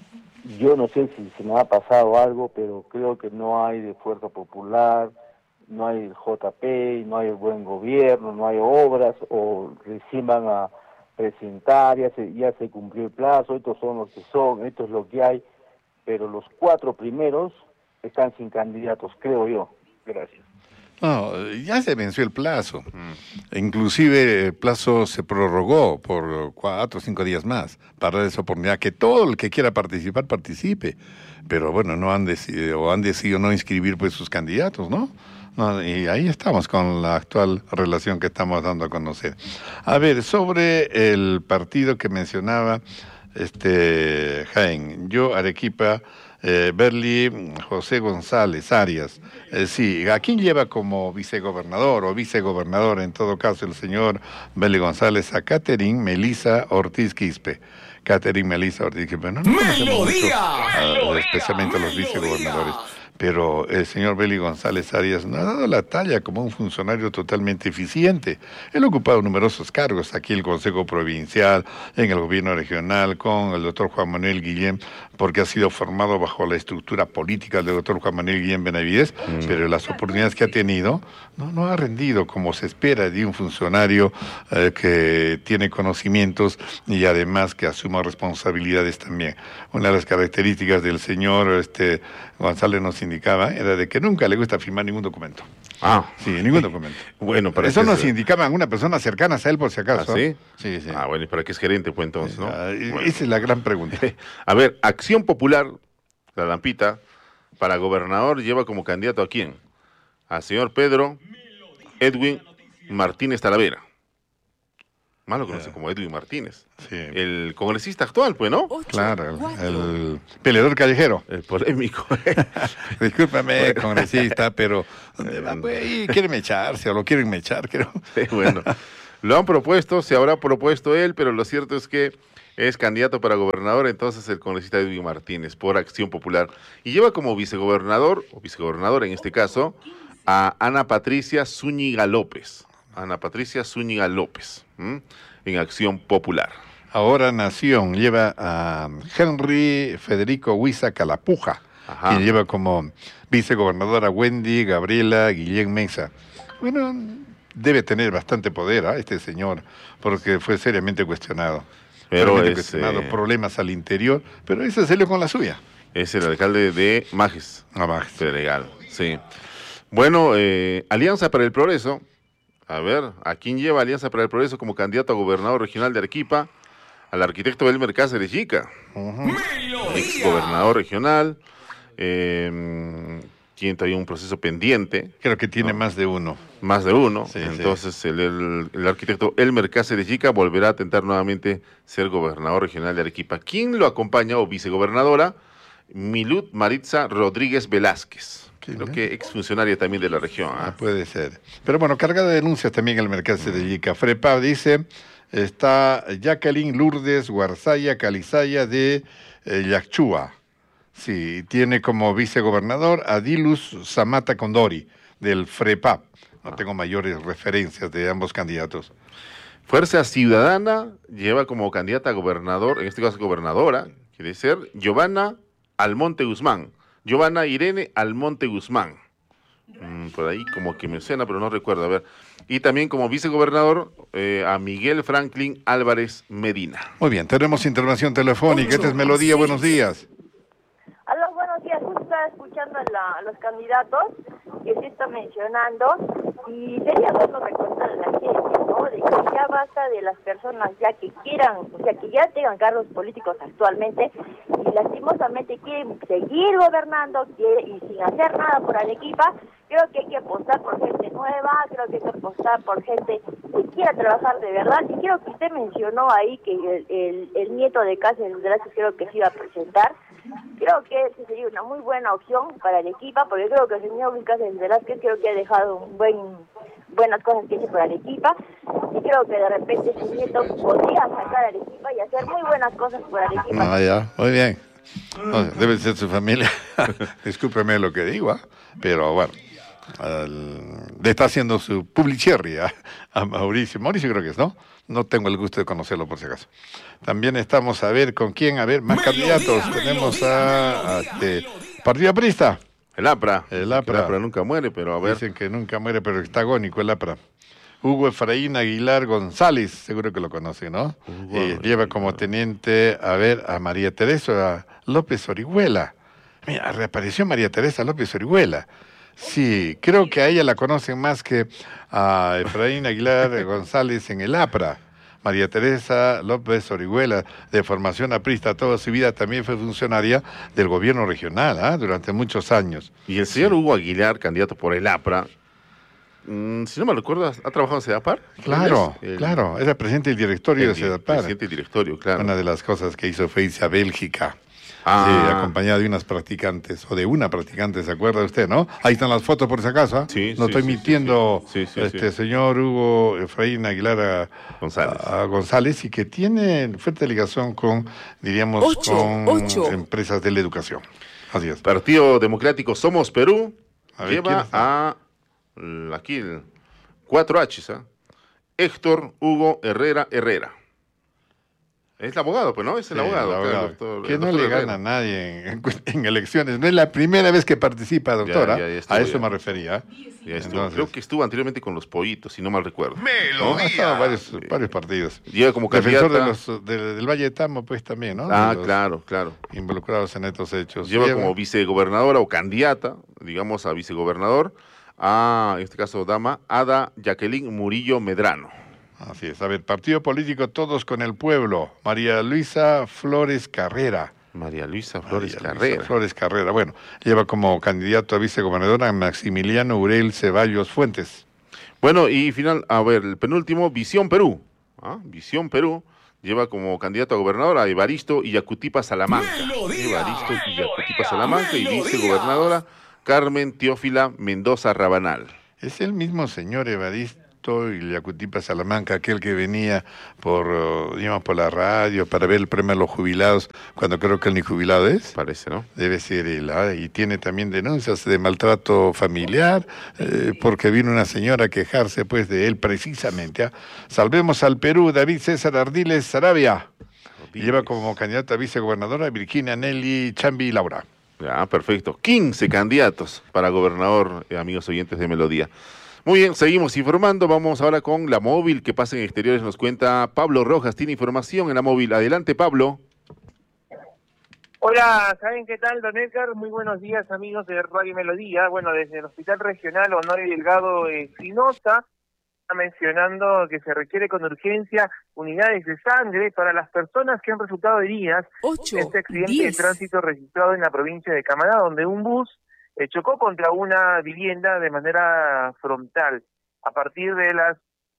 Speaker 14: Yo no sé si se me ha pasado algo, pero creo que no hay de Fuerza Popular, no hay el JP, no hay el Buen Gobierno, no hay obras, o recién van a presentar, ya se cumplió el plazo, estos son los que son, esto es lo que hay, pero los 4 primeros están sin candidatos, creo yo. Gracias.
Speaker 5: No, ya se venció el plazo. Inclusive el plazo se prorrogó por 4 o 5 días más para dar esa oportunidad que todo el que quiera participar participe. Pero bueno, han decidido no inscribir pues sus candidatos, ¿no? Y ahí estamos con la actual relación que estamos dando a conocer. A ver, sobre el partido que mencionaba Jaén, yo Arequipa, Berli José González Arias. Sí, ¿a quién lleva como vicegobernador o vicegobernador en todo caso el señor Berli González? A Catherine Melisa Ortiz Quispe. Catherine Melisa Ortiz Quispe. No ¡Melodía! Especialmente a los vicegobernadores. Pero el señor Berli González Arias no ha dado la talla como un funcionario totalmente eficiente. Él ha ocupado numerosos cargos aquí en el Consejo Provincial, en el Gobierno Regional, con el doctor Juan Manuel Guillén, porque ha sido formado bajo la estructura política del doctor Juan Manuel Guillén Benavides, pero las oportunidades que ha tenido no ha rendido como se espera de un funcionario que tiene conocimientos y además que asuma responsabilidades también. Una de las características del señor González nos indicaba era de que nunca le gusta firmar ningún documento.
Speaker 4: Ah.
Speaker 5: Sí, ningún documento.
Speaker 4: Bueno, para
Speaker 5: eso nos indicaban una persona cercana a él por si acaso.
Speaker 4: ¿Ah, sí?
Speaker 5: Sí, sí.
Speaker 4: Ah, bueno, ¿y para qué es gerente pues entonces, no?
Speaker 5: Bueno. Esa es la gran pregunta.
Speaker 4: A ver, Acción Popular, la Lampita, para gobernador lleva como candidato ¿a quién? Al señor Pedro Edwin Martínez Talavera. Más lo conoce como Edwin Martínez.
Speaker 5: Sí.
Speaker 4: El congresista actual, pues, ¿no?
Speaker 5: Claro, el peleador callejero.
Speaker 4: El polémico.
Speaker 5: Discúlpame, congresista, pero quieren echarse o lo quieren echar, creo.
Speaker 4: Sí, bueno, lo han propuesto, se habrá propuesto él, pero lo cierto es que es candidato para gobernador, entonces el congresista Edwin Martínez, por Acción Popular. Y lleva como vicegobernador, o vicegobernadora en este caso, a Ana Patricia Zúñiga López. Ana Patricia Zúñiga López, en Acción Popular.
Speaker 5: Ahora Nación lleva a Henry Federico Huiza Calapuja, quien lleva como vicegobernadora Wendy Gabriela Guillén Mesa. Bueno, debe tener bastante poder este señor, porque fue seriamente cuestionado. Problemas al interior, pero ese salió con la suya.
Speaker 4: Es el alcalde de Majes.
Speaker 5: Majes.
Speaker 4: Legal, sí. Bueno, Alianza para el Progreso. A ver, ¿a quién lleva Alianza para el Progreso como candidato a gobernador regional de Arequipa? Al arquitecto Elmer Cáceres Yica, ex gobernador regional, tiene todavía un proceso pendiente.
Speaker 5: Creo que tiene más de uno.
Speaker 4: Más de uno.
Speaker 5: Sí,
Speaker 4: entonces sí. El arquitecto Elmer Cáceres Yica volverá a tentar nuevamente ser gobernador regional de Arequipa. ¿Quién lo acompaña o vicegobernadora? Milut Maritza Rodríguez Velázquez. Creo que exfuncionaria también de la región.
Speaker 5: Puede ser. Pero bueno, cargada de denuncias también el mercado de Yica. FREPAP dice, está Jacqueline Lourdes Guarzaya Calizaya de Yachúa. Sí, tiene como vicegobernador a Dilus Samata Condori, del FREPAP. No tengo mayores referencias de ambos candidatos.
Speaker 4: Fuerza Ciudadana lleva como candidata a gobernador, en este caso gobernadora, quiere ser Giovanna Almonte Guzmán. Giovanna Irene Almonte Guzmán. Por ahí como que me suena, pero no recuerdo. A ver. Y también como vicegobernador a Miguel Franklin Álvarez Medina.
Speaker 5: Muy bien, tenemos intervención telefónica. Esta es Melodía, buenos días.
Speaker 15: Aló, buenos días. Justo estaba escuchando a los candidatos que se está mencionando y sería bueno recordar a la gente, ¿no? De que ya basta de las personas ya que quieran, o sea, que ya tengan cargos políticos actualmente y lastimosamente quieren seguir gobernando y sin hacer nada por Arequipa. Creo que hay que apostar por gente nueva, creo que hay que apostar por gente que quiera trabajar de verdad. Y creo que usted mencionó ahí que el nieto de Cáceres Velázquez creo que se iba a presentar. Creo que esa sería una muy buena opción para Arequipa, porque creo que el señor Cáceres Velázquez creo que ha dejado buenas cosas que hace por Arequipa. Y creo que de repente su nieto podría sacar a Arequipa y hacer muy buenas cosas por Arequipa.
Speaker 5: Ya, muy bien. No, debe ser su familia. Discúlpeme lo que digo, pero bueno. Le está haciendo su publicherry a Mauricio. Mauricio creo que es, ¿no? No tengo el gusto de conocerlo por si acaso. También estamos a ver con quién, más candidatos. Tenemos a Partido Aprista.
Speaker 4: El APRA.
Speaker 5: El APRA
Speaker 4: nunca muere, pero a ver.
Speaker 5: Dicen que nunca muere, pero está agónico el APRA. Hugo Efraín Aguilar González, seguro que lo conoce, ¿no? Lleva como teniente, a María Teresa López Orihuela. Mira, reapareció María Teresa López Orihuela. Sí, creo que a ella la conocen más que a Efraín Aguilar González en el APRA. María Teresa López Orihuela, de formación aprista toda su vida, también fue funcionaria del gobierno regional durante muchos años.
Speaker 4: Y el señor Hugo Aguilar, candidato por el APRA, si no me recuerdo, ¿ha trabajado en CEDAPAR?
Speaker 5: Claro, era presidente del directorio de CEDAPAR.
Speaker 4: Presidente del directorio, claro.
Speaker 5: Una de las cosas que hizo fue irse a Bélgica. Sí, acompañada de unas practicantes, o de una practicante, ¿se acuerda usted, no? Ahí están las fotos por si acaso,
Speaker 4: Sí,
Speaker 5: no estoy mintiendo,
Speaker 4: sí.
Speaker 5: Señor Hugo Efraín Aguilar González, y que tiene fuerte ligación con, diríamos, empresas de la educación. Así es.
Speaker 4: Partido Democrático Somos Perú lleva a aquí 4 H's, Héctor Hugo Herrera. Es el abogado, pues, ¿no? Es el abogado. Claro, doctor,
Speaker 5: que no le gana a nadie en elecciones. No es la primera vez que participa, doctora. A eso me refería.
Speaker 4: Entonces, creo que estuvo anteriormente con los Pollitos, si no mal recuerdo.
Speaker 5: Melodía. Varios partidos.
Speaker 4: Llega como candidata.
Speaker 5: Defensor del Valle de Tamo, pues, también, ¿no?
Speaker 4: Claro.
Speaker 5: Involucrados en estos hechos.
Speaker 4: Lleva como vicegobernadora o candidata, digamos, a vicegobernador, en este caso, dama, Ada Jacqueline Murillo Medrano.
Speaker 5: Así es. A ver, partido político Todos con el Pueblo. María Luisa Flores Carrera.
Speaker 4: Flores
Speaker 5: Carrera. Bueno, lleva como candidato a vicegobernadora a Maximiliano Urel Ceballos Fuentes.
Speaker 4: Bueno, y el penúltimo, Visión Perú. Visión Perú lleva como candidato a gobernador a Evaristo Iyacutipa Salamanca. Y vicegobernadora Carmen Teófila Mendoza Rabanal.
Speaker 5: Es el mismo señor Evaristo Iyacutipa Salamanca, aquel que venía por la radio para ver el premio a los jubilados, cuando creo que él ni jubilado es.
Speaker 4: Parece, ¿no?
Speaker 5: Debe ser él, y tiene también denuncias de maltrato familiar, porque vino una señora a quejarse pues de él precisamente. Salvemos al Perú, David César Ardiles Sarabia. Lleva como candidata a vicegobernadora Virginia Nelly Chambi Laura.
Speaker 4: Ya, perfecto. 15 candidatos para gobernador, amigos oyentes de Melodía. Muy bien, seguimos informando. Vamos ahora con la móvil que pasa en exteriores. Nos cuenta Pablo Rojas. Tiene información en la móvil. Adelante, Pablo.
Speaker 16: Hola, ¿saben qué tal, don Edgar? Muy buenos días, amigos de Radio Melodía. Bueno, desde el Hospital Regional Honorio Delgado Espinosa, está mencionando que se requiere con urgencia unidades de sangre para las personas que han resultado heridas en este accidente de tránsito registrado en la provincia de Camaná, donde un bus chocó contra una vivienda de manera frontal. A partir de las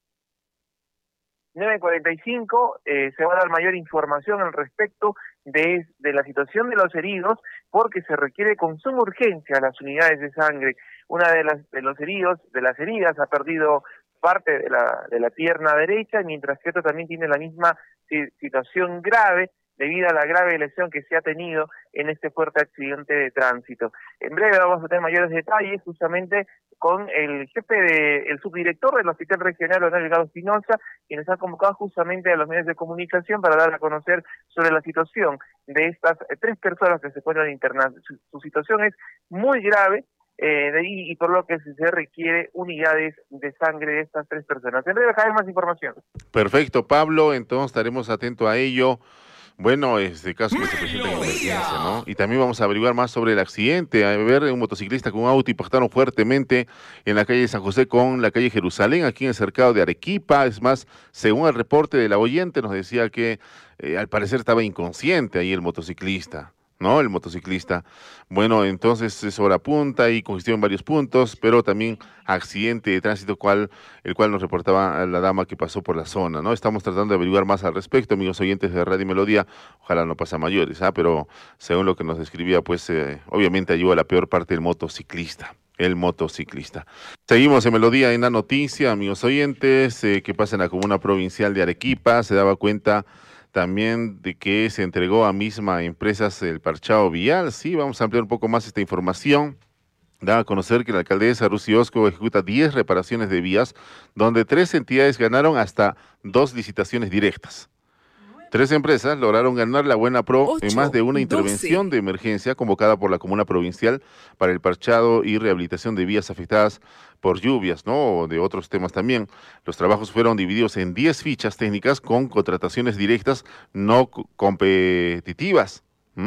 Speaker 16: 9:45 se va a dar mayor información al respecto de la situación de los heridos, porque se requiere con suma urgencia las unidades de sangre. Una de las heridas ha perdido parte de la pierna derecha, mientras que otro también tiene la misma situación grave debido a la grave lesión que se ha tenido en este fuerte accidente de tránsito. En breve vamos a tener mayores detalles justamente con el el subdirector del Hospital Regional Honorio Delgado Espinosa, quien nos ha convocado justamente a los medios de comunicación para dar a conocer sobre la situación de estas 3 personas que se encuentran internadas. Su situación es muy grave, y por lo que se requiere unidades de sangre de estas 3 personas. En breve hay más información.
Speaker 4: Perfecto, Pablo, entonces estaremos atentos a ello. Bueno, este caso que se presenta en emergencia, ¿no? Y también vamos a averiguar más sobre el accidente. A ver, un motociclista con un auto impactaron fuertemente en la calle San José con la calle Jerusalén, aquí en el cercado de Arequipa. Es más, según el reporte de la oyente, nos decía que al parecer estaba inconsciente ahí el motociclista, ¿no? El motociclista. Bueno, entonces es hora punta y congestión en varios puntos, pero también accidente de tránsito, el cual nos reportaba la dama que pasó por la zona, ¿no? Estamos tratando de averiguar más al respecto, amigos oyentes de Radio Melodía. Ojalá no pase a mayores, pero según lo que nos describía, pues obviamente ayudó a la peor parte del motociclista. El motociclista. Seguimos en Melodía en la noticia, amigos oyentes, que pasa en la comuna provincial de Arequipa. Se daba cuenta también de que se entregó a misma empresas el parchado vial. Sí, vamos a ampliar un poco más esta información. Da a conocer que la alcaldesa Rusi Osco ejecuta 10 reparaciones de vías, donde 3 entidades ganaron hasta 2 licitaciones directas. 3 empresas lograron ganar la Buena Pro en más de una intervención de emergencia convocada por la Comuna Provincial para el parchado y rehabilitación de vías afectadas por lluvias, ¿no? O de otros temas también. Los trabajos fueron divididos en 10 fichas técnicas con contrataciones directas no competitivas.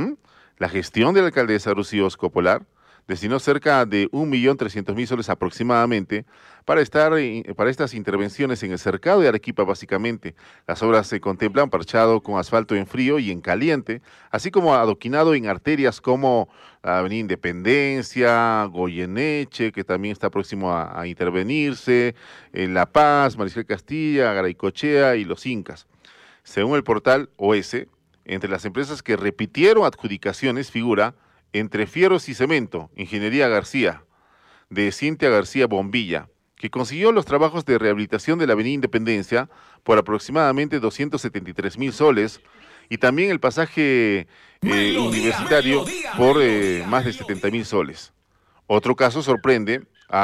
Speaker 4: La gestión de la alcaldesa Rusi Osco Polar destinó cerca de 1.300.000 soles aproximadamente para estas intervenciones en el cercado de Arequipa, básicamente. Las obras se contemplan parchado con asfalto en frío y en caliente, así como adoquinado en arterias como la Avenida Independencia, Goyeneche, que también está próximo a intervenirse, en La Paz, Mariscal Castilla, Garaycochea y Los Incas. Según el portal OS, entre las empresas que repitieron adjudicaciones figura Entre Fierros y Cemento, Ingeniería García, de Cintia García Bombilla, que consiguió los trabajos de rehabilitación de la Avenida Independencia por aproximadamente 273.000 soles, y también el pasaje universitario por más de 70.000 soles. Otro caso sorprende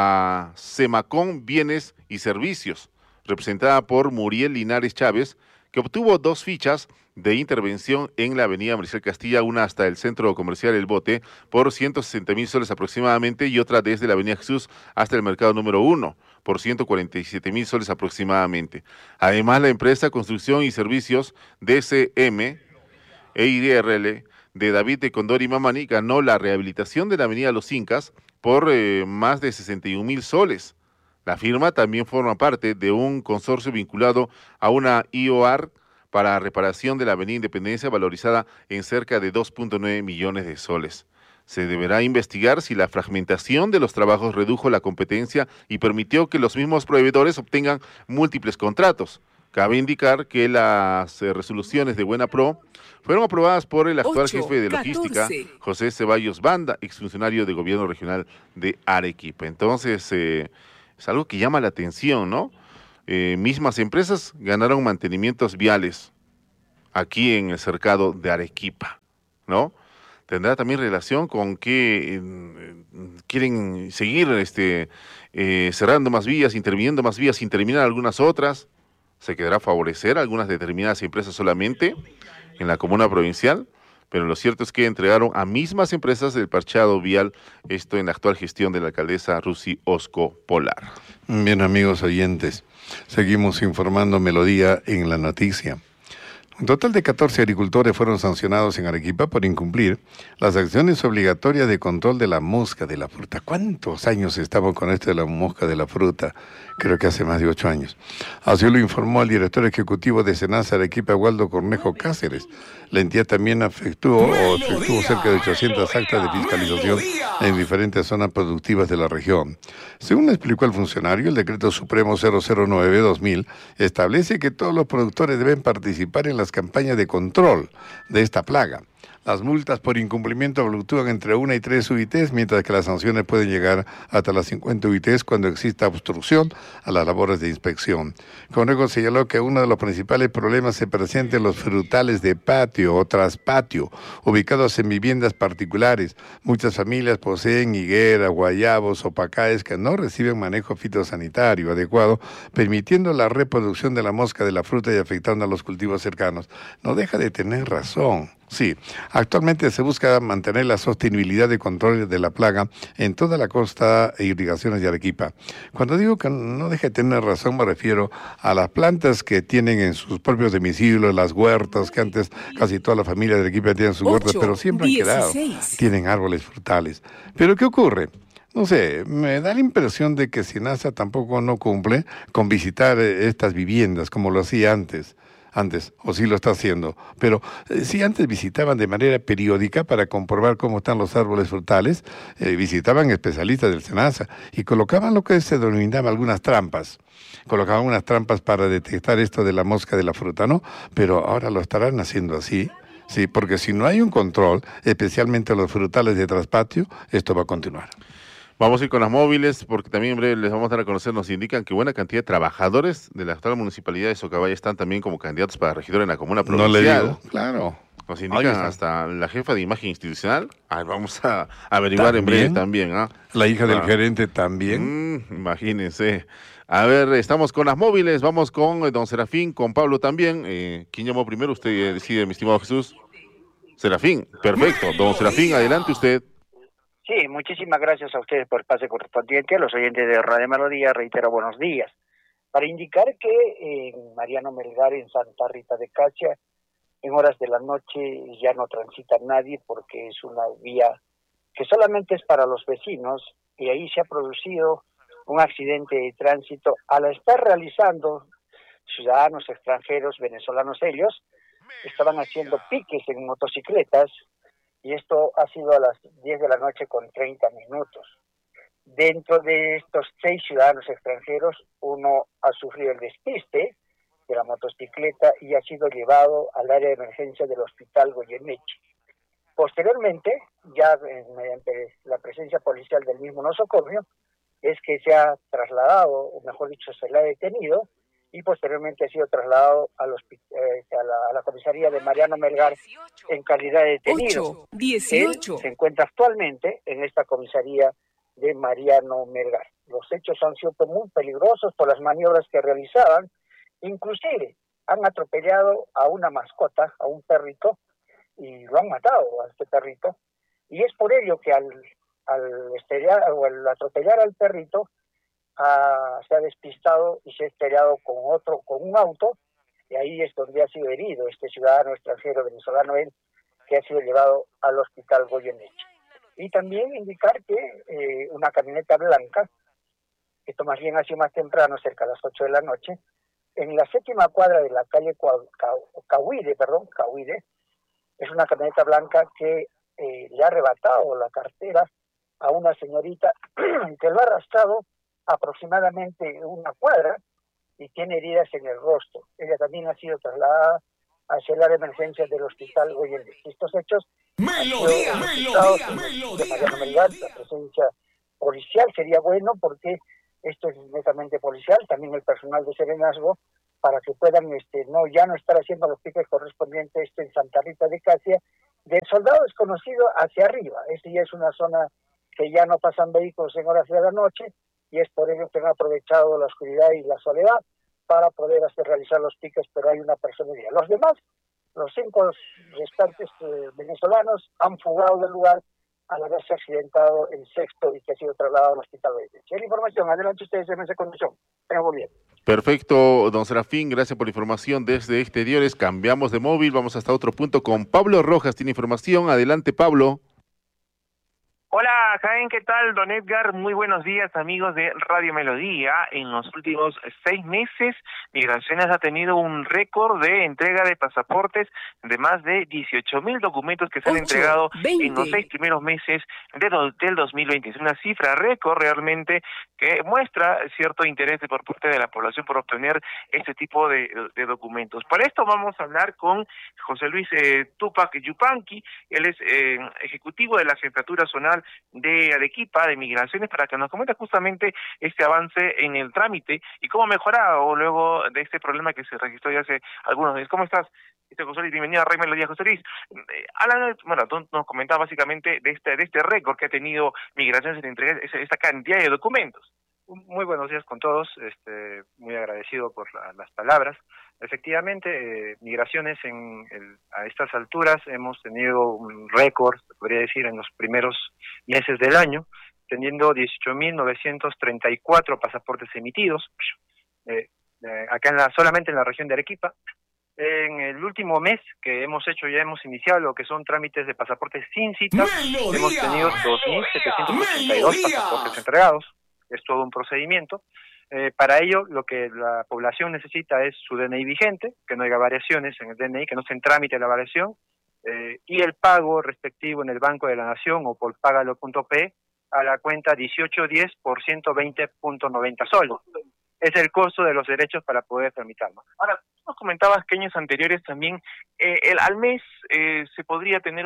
Speaker 4: a Semacón Bienes y Servicios, representada por Muriel Linares Chávez, que obtuvo 2 fichas de intervención en la avenida Mariscal Castilla, una hasta el centro comercial El Bote, por 160.000 soles aproximadamente, y otra desde la avenida Jesús hasta el mercado número 1, por 147.000 soles aproximadamente. Además, la empresa Construcción y Servicios DCM EIRL de David de Condori Mamani ganó la rehabilitación de la avenida Los Incas por más de 61.000 soles. La firma también forma parte de un consorcio vinculado a una IOAR para reparación de la avenida Independencia, valorizada en cerca de 2.9 millones de soles. Se deberá investigar si la fragmentación de los trabajos redujo la competencia y permitió que los mismos proveedores obtengan múltiples contratos. Cabe indicar que las resoluciones de Buena Pro fueron aprobadas por el actual jefe de logística, José Ceballos Banda, exfuncionario de Gobierno Regional de Arequipa. Entonces, es algo que llama la atención, ¿no? Mismas empresas ganaron mantenimientos viales aquí en el cercado de Arequipa, ¿no? Tendrá también relación con que quieren seguir cerrando más vías, interviniendo más vías sin terminar algunas otras. Se quedará a favorecer a algunas determinadas empresas solamente en la comuna provincial, pero lo cierto es que entregaron a mismas empresas el parchado vial, esto en la actual gestión de la alcaldesa Rusi Osco Polar.
Speaker 5: Bien, amigos oyentes, seguimos informando Melodía en la noticia. Un total de 14 agricultores fueron sancionados en Arequipa por incumplir las acciones obligatorias de control de la mosca de la fruta. ¿Cuántos años estamos con esto de la mosca de la fruta? Creo que hace más de 8 años. Así lo informó el director ejecutivo de SENASA Arequipa, Waldo Cornejo Cáceres. La entidad también efectuó cerca de 800 actas de fiscalización en diferentes zonas productivas de la región. Según explicó el funcionario, el Decreto Supremo 009-2000 establece que todos los productores deben participar en las campañas de control de esta plaga. Las multas por incumplimiento fluctúan entre 1 y 3 UITs, mientras que las sanciones pueden llegar hasta las 50 UITs cuando exista obstrucción a las labores de inspección. Cornejo señaló que uno de los principales problemas se presenta en los frutales de patio o traspatio, ubicados en viviendas particulares. Muchas familias poseen higueras, guayabos o pacaes que no reciben manejo fitosanitario adecuado, permitiendo la reproducción de la mosca de la fruta y afectando a los cultivos cercanos. No deja de tener razón. Sí, actualmente se busca mantener la sostenibilidad de control de la plaga en toda la costa e irrigaciones de Arequipa. Cuando digo que no deje de tener razón, me refiero a las plantas que tienen en sus propios domicilios, las huertas, que antes casi toda la familia de Arequipa tiene sus huertas, pero siempre han quedado. Tienen árboles frutales. ¿Pero qué ocurre? No sé, me da la impresión de que SENASA tampoco no cumple con visitar estas viviendas como lo hacía antes, o sí lo está haciendo, pero sí antes visitaban de manera periódica para comprobar cómo están los árboles frutales, visitaban especialistas del SENASA y colocaban lo que se denominaba algunas trampas. Colocaban unas trampas para detectar esto de la mosca de la fruta, ¿no? Pero ahora lo estarán haciendo así. Sí, porque si no hay un control, especialmente los frutales de traspatio, esto va a continuar.
Speaker 4: Vamos a ir con las móviles, porque también en breve les vamos a dar a conocer, nos indican que buena cantidad de trabajadores de la actual municipalidad de Socabaya están también como candidatos para regidor en la comuna provincial.
Speaker 5: No le digo, claro.
Speaker 4: Nos indican hasta la jefa de imagen institucional. Ay, vamos a averiguar en breve también. ¿Ah?
Speaker 5: La hija del gerente también.
Speaker 4: Imagínense. A ver, estamos con las móviles, vamos con don Serafín, con Pablo también. ¿Quién llamó primero? Usted decide, mi estimado Jesús. Serafín, perfecto. Don Serafín, adelante usted.
Speaker 11: Sí, muchísimas gracias a ustedes por el pase correspondiente. A los oyentes de Radio Melodía, reitero buenos días. Para indicar que en Mariano Melgar, en Santa Rita de Casia, en horas de la noche ya no transita nadie porque es una vía que solamente es para los vecinos y ahí se ha producido un accidente de tránsito al estar realizando ciudadanos extranjeros, venezolanos ellos, estaban haciendo piques en motocicletas. Y esto ha sido a las 10 de la noche con 30 minutos. Dentro de estos 6 ciudadanos extranjeros, uno ha sufrido el despiste de la motocicleta y ha sido llevado al área de emergencia del Hospital Goyeneche. Posteriormente, ya mediante la presencia policial del mismo nosocomio, es que se ha trasladado, o mejor dicho, se le ha detenido, y posteriormente ha sido trasladado a la comisaría de Mariano Melgar en calidad de detenido.
Speaker 17: 18.
Speaker 11: Él se encuentra actualmente en esta comisaría de Mariano Melgar. Los hechos han sido muy peligrosos por las maniobras que realizaban, inclusive han atropellado a una mascota, a un perrito, y lo han matado a este perrito, y es por ello que al atropellar al perrito, se ha despistado y se ha estrellado con un auto, y ahí es donde ha sido herido este ciudadano extranjero venezolano, él, que ha sido llevado al Hospital Goyeneche. Y también indicar que una camioneta blanca, esto más bien ha sido más temprano, cerca de las 8 de la noche, en la 7ª cuadra de la calle Cahuide, es una camioneta blanca que le ha arrebatado la cartera a una señorita que lo ha arrastrado aproximadamente una cuadra y tiene heridas en el rostro. Ella también ha sido trasladada hacia el área de emergencia del Hospital Goyeneche. Estos hechos de Mariano Melgar, la presencia policial sería bueno porque esto es netamente policial, también el personal de Serenazgo, para que puedan ya no estar haciendo los piques correspondientes en Santa Rita de Casia, del Soldado Desconocido hacia arriba. Ya es una zona que ya no pasan vehículos en horas de la noche, y es por ello que han aprovechado la oscuridad y la soledad para poder realizar los piques, pero hay una persona herida. Los demás, los 5 restantes venezolanos, han fugado del lugar al haberse accidentado el sexto y que ha sido trasladado al hospital de Goyeneche. La información, adelante ustedes en esa condición. Tengan buen día.
Speaker 4: Perfecto, don Serafín, gracias por la información desde Exteriores. Cambiamos de móvil, vamos hasta otro punto con Pablo Rojas, tiene información. Adelante, Pablo.
Speaker 16: Hola, Jaén, ¿qué tal? Don Edgar, muy buenos días, amigos de Radio Melodía. En los últimos 6 meses, Migraciones ha tenido un récord de entrega de pasaportes de más de 18.000 documentos que se han entregado en los 6 primeros meses del 2020. Es una cifra récord realmente que muestra cierto interés por parte de la población por obtener este tipo de documentos. Para esto vamos a hablar con José Luis Tupac Yupanqui. Él es ejecutivo de la Jefatura Zonal de Arequipa de Migraciones, para que nos comente justamente este avance en el trámite y cómo ha mejorado luego de este problema que se registró ya hace algunos días. ¿Cómo estás, José Luis? Bienvenido a Radio Melodía, José Luis. Bueno, tú nos comentabas básicamente de este récord que ha tenido Migraciones en entregar esta cantidad de documentos.
Speaker 17: Muy buenos días con todos, muy agradecido por las palabras. Efectivamente, Migraciones a estas alturas hemos tenido un récord, se podría decir, en los primeros meses del año, teniendo 18.934 pasaportes emitidos, acá solamente en la región de Arequipa. En el último mes que hemos iniciado lo que son trámites de pasaportes sin cita. Hemos tenido 2.782 pasaportes entregados. Es todo un procedimiento. Para ello, lo que la población necesita es su DNI vigente, que no haya variaciones en el DNI, que no se en trámite la variación, y el pago respectivo en el Banco de la Nación o por pagalo.p a la cuenta 1810 por 120.90 soles. Es el costo de los derechos para poder tramitarlo.
Speaker 16: Ahora, tú nos comentabas que años anteriores también, al mes se podría tener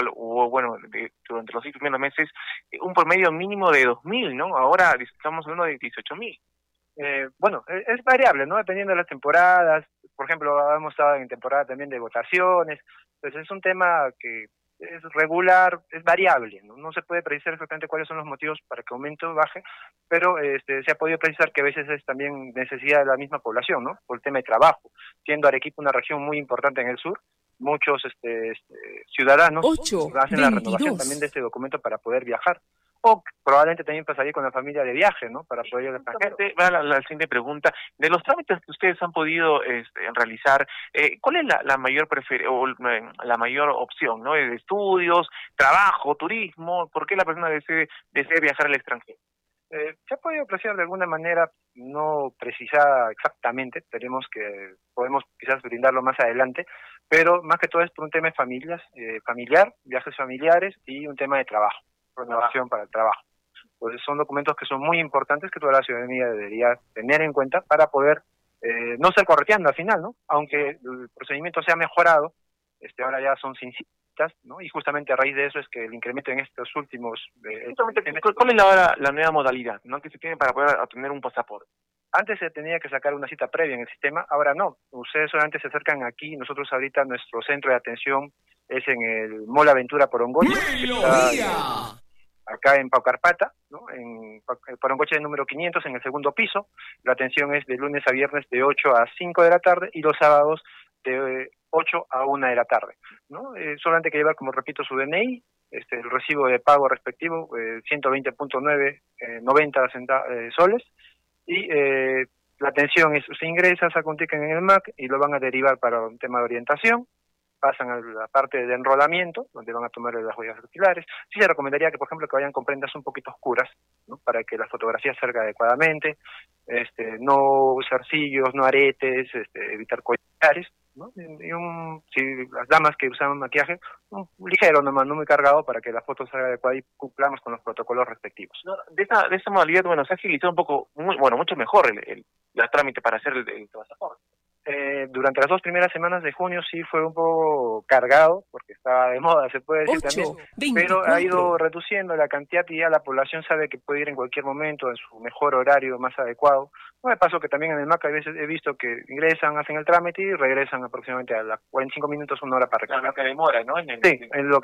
Speaker 16: durante los 6 primeros meses, un promedio mínimo de 2.000, ¿no? Ahora estamos hablando de 18.000.
Speaker 17: Bueno, es variable, ¿no? Dependiendo de las temporadas. Por ejemplo, hemos estado en temporada también de votaciones. Entonces es un tema que es regular, es variable, ¿no? No se puede precisar exactamente cuáles son los motivos para que aumente o baje, pero se ha podido precisar que a veces es también necesidad de la misma población, ¿no? Por el tema de trabajo. Siendo Arequipa una región muy importante en el sur, muchos ciudadanos hacen la renovación también de este documento para poder viajar. O probablemente también pasaría con la familia de viaje, ¿no? Para poder ir al extranjero.
Speaker 16: La siguiente pregunta. De los trámites que ustedes han podido realizar, ¿cuál es la mayor la mayor opción, ¿no? ¿Estudios, trabajo, turismo? ¿Por qué la persona desea viajar al extranjero?
Speaker 17: Se ha podido apreciar de alguna manera, no precisada exactamente, podemos quizás brindarlo más adelante, pero más que todo es por un tema de familiar, viajes familiares y un tema de trabajo. Renovación para el trabajo. Pues son documentos que son muy importantes que toda la ciudadanía debería tener en cuenta para poder no ser correteando al final, ¿no? Aunque el procedimiento se ha mejorado, ahora ya son sin citas, ¿no? Y justamente a raíz de eso es que el incremento en estos últimos...
Speaker 16: ¿Cuál es ahora la nueva modalidad, ¿no? que se tiene para poder obtener un pasaporte?
Speaker 17: Antes se tenía que sacar una cita previa en el sistema, ahora no. Ustedes solamente se acercan aquí, nosotros ahorita nuestro centro de atención es en el Mall Aventura Porongoche, acá en Paucarpata, ¿no? En Porongoche número 500, en el segundo piso. La atención es de lunes a viernes de 8 a 5 de la tarde y los sábados de 8 a 1 de la tarde, ¿no? Solamente hay que llevar, como repito, su DNI, el recibo de pago respectivo, 120.9, 90 soles, y la atención es, se ingresa, saca un ticket en el MAC y lo van a derivar para un tema de orientación. Pasan a la parte de enrolamiento, donde van a tomar las huellas dactilares. Sí se recomendaría que, por ejemplo, que vayan con prendas un poquito oscuras, ¿no? Para que la fotografía salga adecuadamente, no zarcillos, no aretes, evitar collares, ¿no? Y si las damas que usan maquillaje, un ligero nomás, no muy cargado, para que la foto salga adecuada y cumplamos con los protocolos respectivos.
Speaker 16: No, de esta modalidad, se ha agilizado un poco, mucho mejor el trámite para hacer el pasaporte.
Speaker 17: Durante las 2 primeras semanas de junio sí fue un poco cargado, porque estaba de moda, se puede decir también, pero ha ido reduciendo la cantidad y ya la población sabe que puede ir en cualquier momento en su mejor horario más adecuado. No me pasó que también en el MAC a veces he visto que ingresan, hacen el trámite y regresan aproximadamente a las 45 minutos, 1 hora para recargar.
Speaker 16: Lo que demora, ¿no?
Speaker 17: Sí, en lo